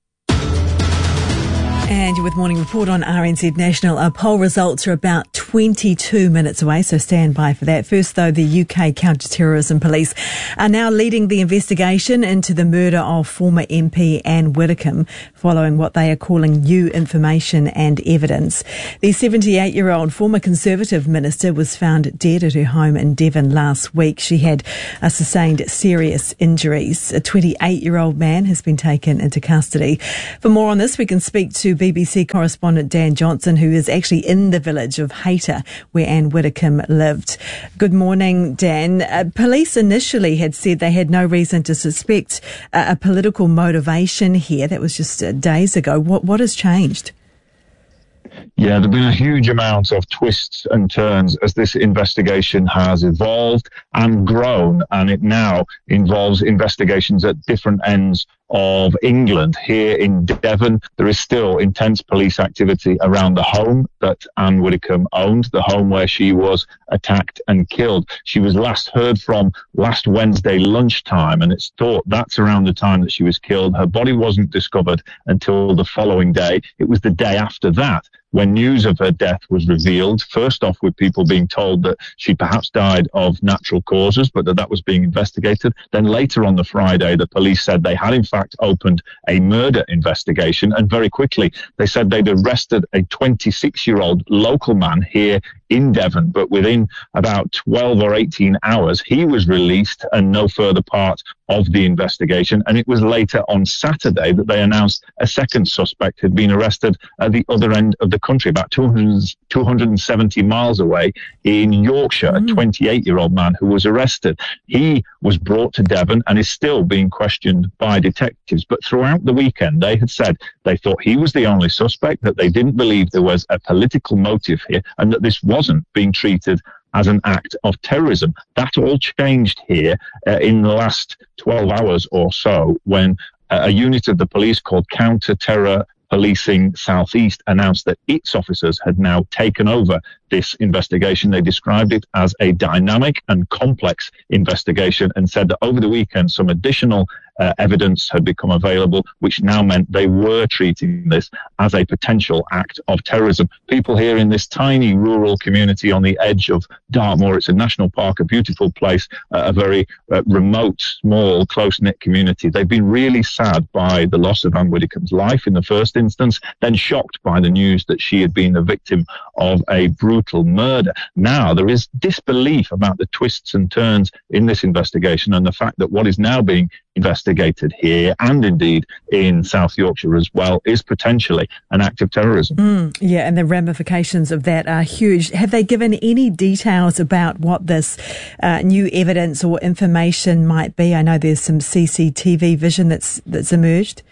Speaker 3: And you're with Morning Report on R N Z National. Our poll results are about twenty-two minutes away, so stand by for that. First, though, the U K Counter-Terrorism Police are now leading the investigation into the murder of former M P Anne Widdecombe, following what they are calling new information and evidence. The seventy-eight-year-old former Conservative minister was found dead at her home in Devon last week. She had uh, sustained serious injuries. A twenty-eight-year-old man has been taken into custody. For more on this, we can speak to B B C correspondent Dan Johnson, who is actually in the village of Hayter, where Anne Widdecombe lived. Good morning, Dan. Uh, police initially had said they had no reason to suspect uh, a political motivation here. That was just uh, days ago. What what has changed?
Speaker 2: Yeah, there have been a huge amount of twists and turns as this investigation has evolved and grown, and it now involves investigations at different ends of England. Here in Devon, there is still intense police activity around the home that Anne Widdecombe owned, the home where she was attacked and killed. She was last heard from last Wednesday lunchtime, and it's thought that's around the time that she was killed. Her body wasn't discovered until the following day. It was the day after that when news of her death was revealed, first off with people being told that she perhaps died of natural causes, but that that was being investigated. Then later on the Friday, the police said they had in fact opened a murder investigation, and very quickly they said they'd arrested a twenty-six-year-old local man here in Devon, but within about twelve or eighteen hours, he was released and no further part of the investigation. And it was later on Saturday that they announced a second suspect had been arrested at the other end of the country, about two hundred, two hundred seventy miles away in Yorkshire, mm. a twenty-eight-year-old man who was arrested. He was brought to Devon and is still being questioned by detectives. But throughout the weekend, they had said they thought he was the only suspect, that they didn't believe there was a political motive here, and that this wasn't being treated as an act of terrorism. That all changed here uh, in the last twelve hours or so, when uh, a unit of the police called Counter-Terror Policing Southeast announced that its officers had now taken over this investigation. They described it as a dynamic and complex investigation and said that over the weekend some additional uh, evidence had become available, which now meant they were treating this as a potential act of terrorism. People here in this tiny rural community on the edge of Dartmoor, it's a national park, a beautiful place, uh, a very uh, remote, small, close-knit community. They've been really sad by the loss of Anne Widdecombe's life in the first instance, then shocked by the news that she had been the victim of a brutal murder. Now there is disbelief about the twists and turns in this investigation and the fact that what is now being investigated here and indeed in South Yorkshire as well is potentially an act of terrorism.
Speaker 3: Mm, yeah, and the ramifications of that are huge. Have they given any details about what this uh, new evidence or information might be? I know there's some C C T V vision that's that's emerged.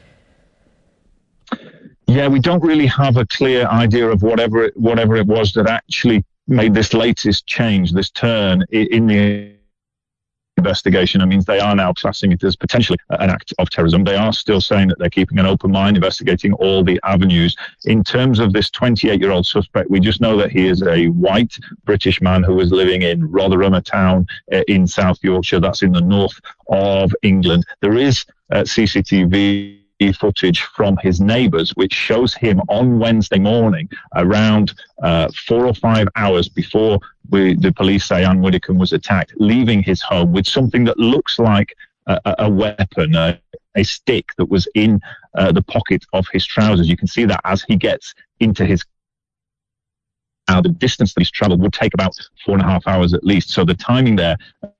Speaker 2: Yeah, we don't really have a clear idea of whatever it, whatever it was that actually made this latest change, this turn in the investigation. It means they are now classing it as potentially an act of terrorism. They are still saying that they're keeping an open mind, investigating all the avenues. In terms of this twenty-eight-year-old suspect, we just know that he is a white British man who was living in Rotherham, a town in South Yorkshire. That's in the north of England. There is uh, C C T V footage from his neighbours, which shows him on Wednesday morning around uh, four or five hours before we, the police say Anne Widdecombe was attacked, leaving his home with something that looks like a, a weapon. Uh, a stick that was in uh, the pocket of his trousers. You can see that as he gets into his Now, the distance that he's travelled would take about four and a half hours at least. So the timing there.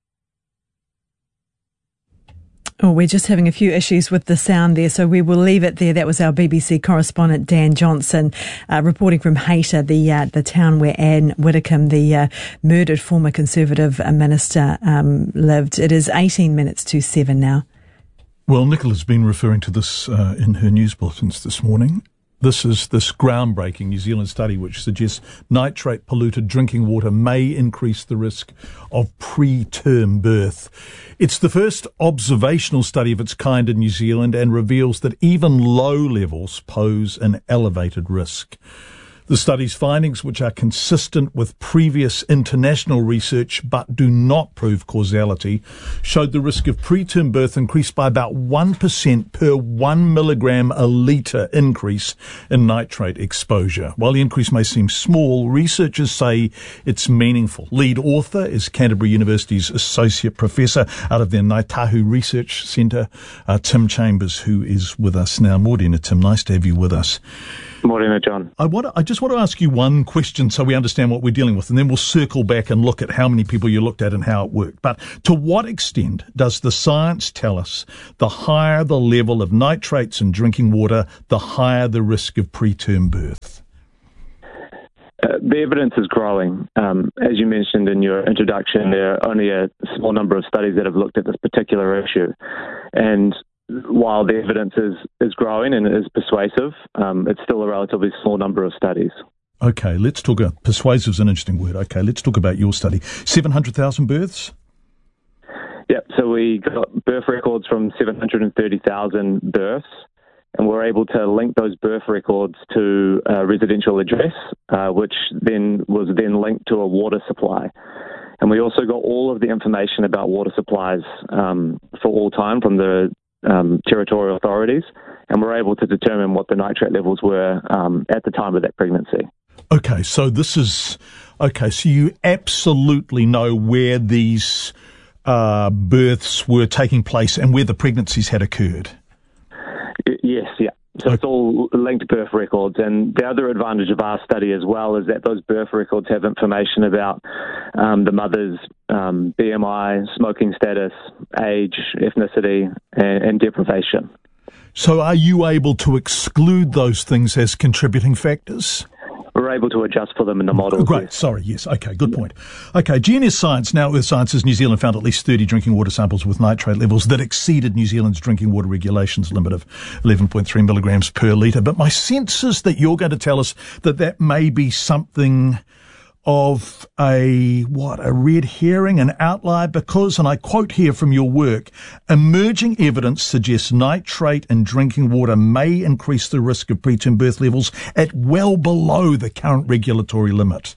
Speaker 3: Oh, we're just having a few issues with the sound there, so we will leave it there. That was our B B C correspondent Dan Johnson uh, reporting from Hayter, the uh, the town where Anne Widdecombe, the uh, murdered former Conservative minister, um, lived. It is eighteen minutes to seven now.
Speaker 4: Well, Nicola's been referring to this uh, in her news bulletins this morning. This is this groundbreaking New Zealand study which suggests nitrate-polluted drinking water may increase the risk of preterm birth. It's the first observational study of its kind in New Zealand and reveals that even low levels pose an elevated risk. The study's findings, which are consistent with previous international research but do not prove causality, showed the risk of preterm birth increased by about one percent per one milligram a litre increase in nitrate exposure. While the increase may seem small, researchers say it's meaningful. Lead author is Canterbury University's Associate Professor out of their Ngaitahu Research Centre, uh, Tim Chambers, who is with us now. Morena, Tim, nice to have you with us.
Speaker 6: Morena, John.
Speaker 4: I want to, I just want to ask you one question so we understand what we're dealing with, and then we'll circle back and look at how many people you looked at and how it worked. But to what extent does the science tell us the higher the level of nitrates in drinking water, the higher the risk of preterm birth?
Speaker 6: Uh, the evidence is growing. Um, as you mentioned in your introduction, there are only a small number of studies that have looked at this particular issue. And while the evidence is, is growing and is persuasive, um, it's still a relatively small number of studies.
Speaker 4: Okay, let's talk about, persuasive is an interesting word. Okay, let's talk about your study. seven hundred thousand births?
Speaker 6: Yep, so we got birth records from seven hundred thirty thousand births, and we're able to link those birth records to a residential address, uh, which then was then linked to a water supply. And we also got all of the information about water supplies um, for all time from the Um, territorial authorities, and we're able to determine what the nitrate levels were um, at the time of that pregnancy.
Speaker 4: Okay, so this is, okay, so you absolutely know where these uh, births were taking place and where the pregnancies had occurred?
Speaker 6: Y- yes, yeah. So okay. It's all linked birth records, and the other advantage of our study as well is that those birth records have information about um, the mother's um, B M I, smoking status, age, ethnicity, and, and deprivation.
Speaker 4: So are you able to exclude those things as contributing factors?
Speaker 6: We're able to adjust for them in the model.
Speaker 4: Great,
Speaker 6: yes.
Speaker 4: Sorry, yes. Okay, good point. Okay, G N S Science, now Earth Sciences New Zealand, found at least thirty drinking water samples with nitrate levels that exceeded New Zealand's drinking water regulations limit of eleven point three milligrams per litre. But my sense is that you're going to tell us that that may be something of a, what, a red herring, an outlier, because, and I quote here from your work, emerging evidence suggests nitrate in drinking water may increase the risk of preterm birth levels at well below the current regulatory limit.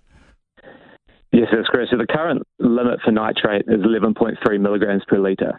Speaker 6: Yes, that's correct. So the current limit for nitrate is eleven point three milligrams per litre.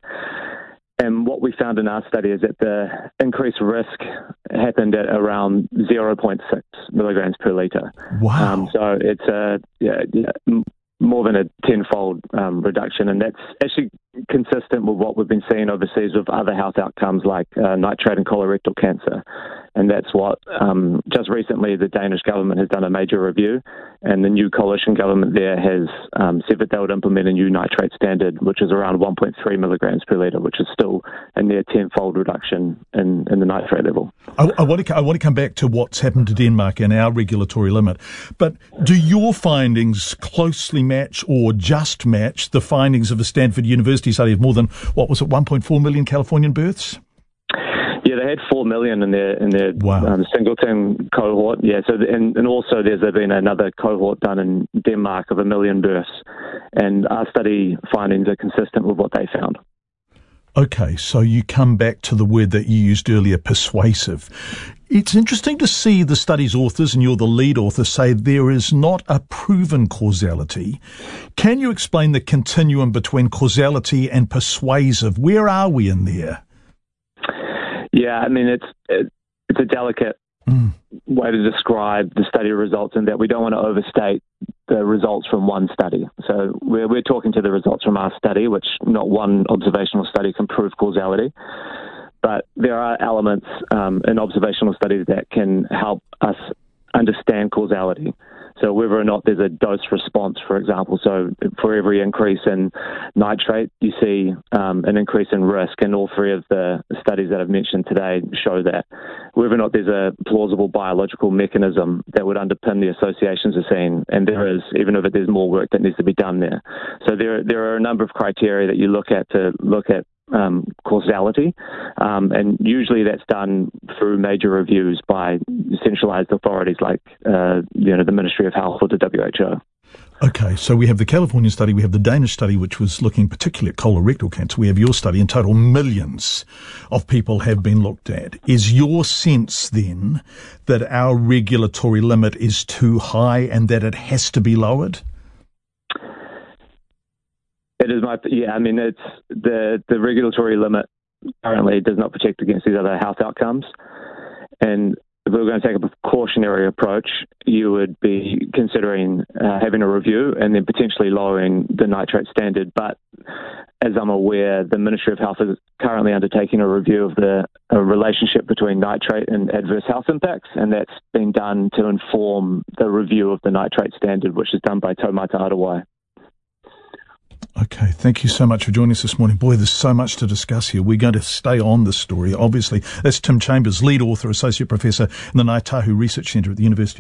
Speaker 6: And what we found in our study is that the increased risk happened at around zero point six milligrams per litre.
Speaker 4: Wow.
Speaker 6: Um, so it's a yeah, yeah, more than a tenfold um, reduction, and that's actually consistent with what we've been seeing overseas with other health outcomes like uh, nitrate and colorectal cancer. And that's what, um, just recently, the Danish government has done a major review, and the new coalition government there has um, said that they would implement a new nitrate standard, which is around one point three milligrams per litre, which is still a near tenfold reduction in, in the nitrate level.
Speaker 4: I, I, want to, I want to come back to what's happened to Denmark and our regulatory limit, but do your findings closely match or just match the findings of a Stanford University study of more than, what was it, one point four million Californian births?
Speaker 6: Yeah, they had four million in their in their
Speaker 4: wow.
Speaker 6: um, singleton cohort. Yeah, so the, and, and also there's been another cohort done in Denmark of a million births, and our study findings are consistent with what they found.
Speaker 4: Okay, so you come back to the word that you used earlier, persuasive. It's interesting to see the study's authors, and you're the lead author, say there is not a proven causality. Can you explain the continuum between causality and persuasive? Where are we in there?
Speaker 6: Yeah, I mean, it's it, it's a delicate mm. way to describe the study results in that we don't want to overstate the results from one study. So we're, we're talking to the results from our study, which not one observational study can prove causality. But there are elements um, in observational studies that can help us understand causality. So whether or not there's a dose response, for example, so for every increase in nitrate, you see um, an increase in risk, and all three of the studies that I've mentioned today show that. Whether or not there's a plausible biological mechanism that would underpin the associations we're seeing, and there is, even if there's more work that needs to be done there. So there, there are a number of criteria that you look at to look at Um, causality, um, and usually that's done through major reviews by centralised authorities like uh, you know the Ministry of Health or the W H O.
Speaker 4: Okay, so we have the Californian study, we have the Danish study, which was looking particularly at colorectal cancer. We have your study. In total, millions of people have been looked at. Is your sense then that our regulatory limit is too high and that it has to be lowered?
Speaker 6: It is my yeah. I mean, it's the the regulatory limit currently does not protect against these other health outcomes, and if we were going to take a precautionary approach, you would be considering uh, having a review and then potentially lowering the nitrate standard. But as I'm aware, the Ministry of Health is currently undertaking a review of the uh, relationship between nitrate and adverse health impacts, and that's been done to inform the review of the nitrate standard, which is done by Taumata Arawai.
Speaker 4: Okay, thank you so much for joining us this morning. Boy, there's so much to discuss here. We're going to stay on this story, obviously. That's Tim Chambers, lead author, associate professor in the Ngāi Tahu Research Centre at the University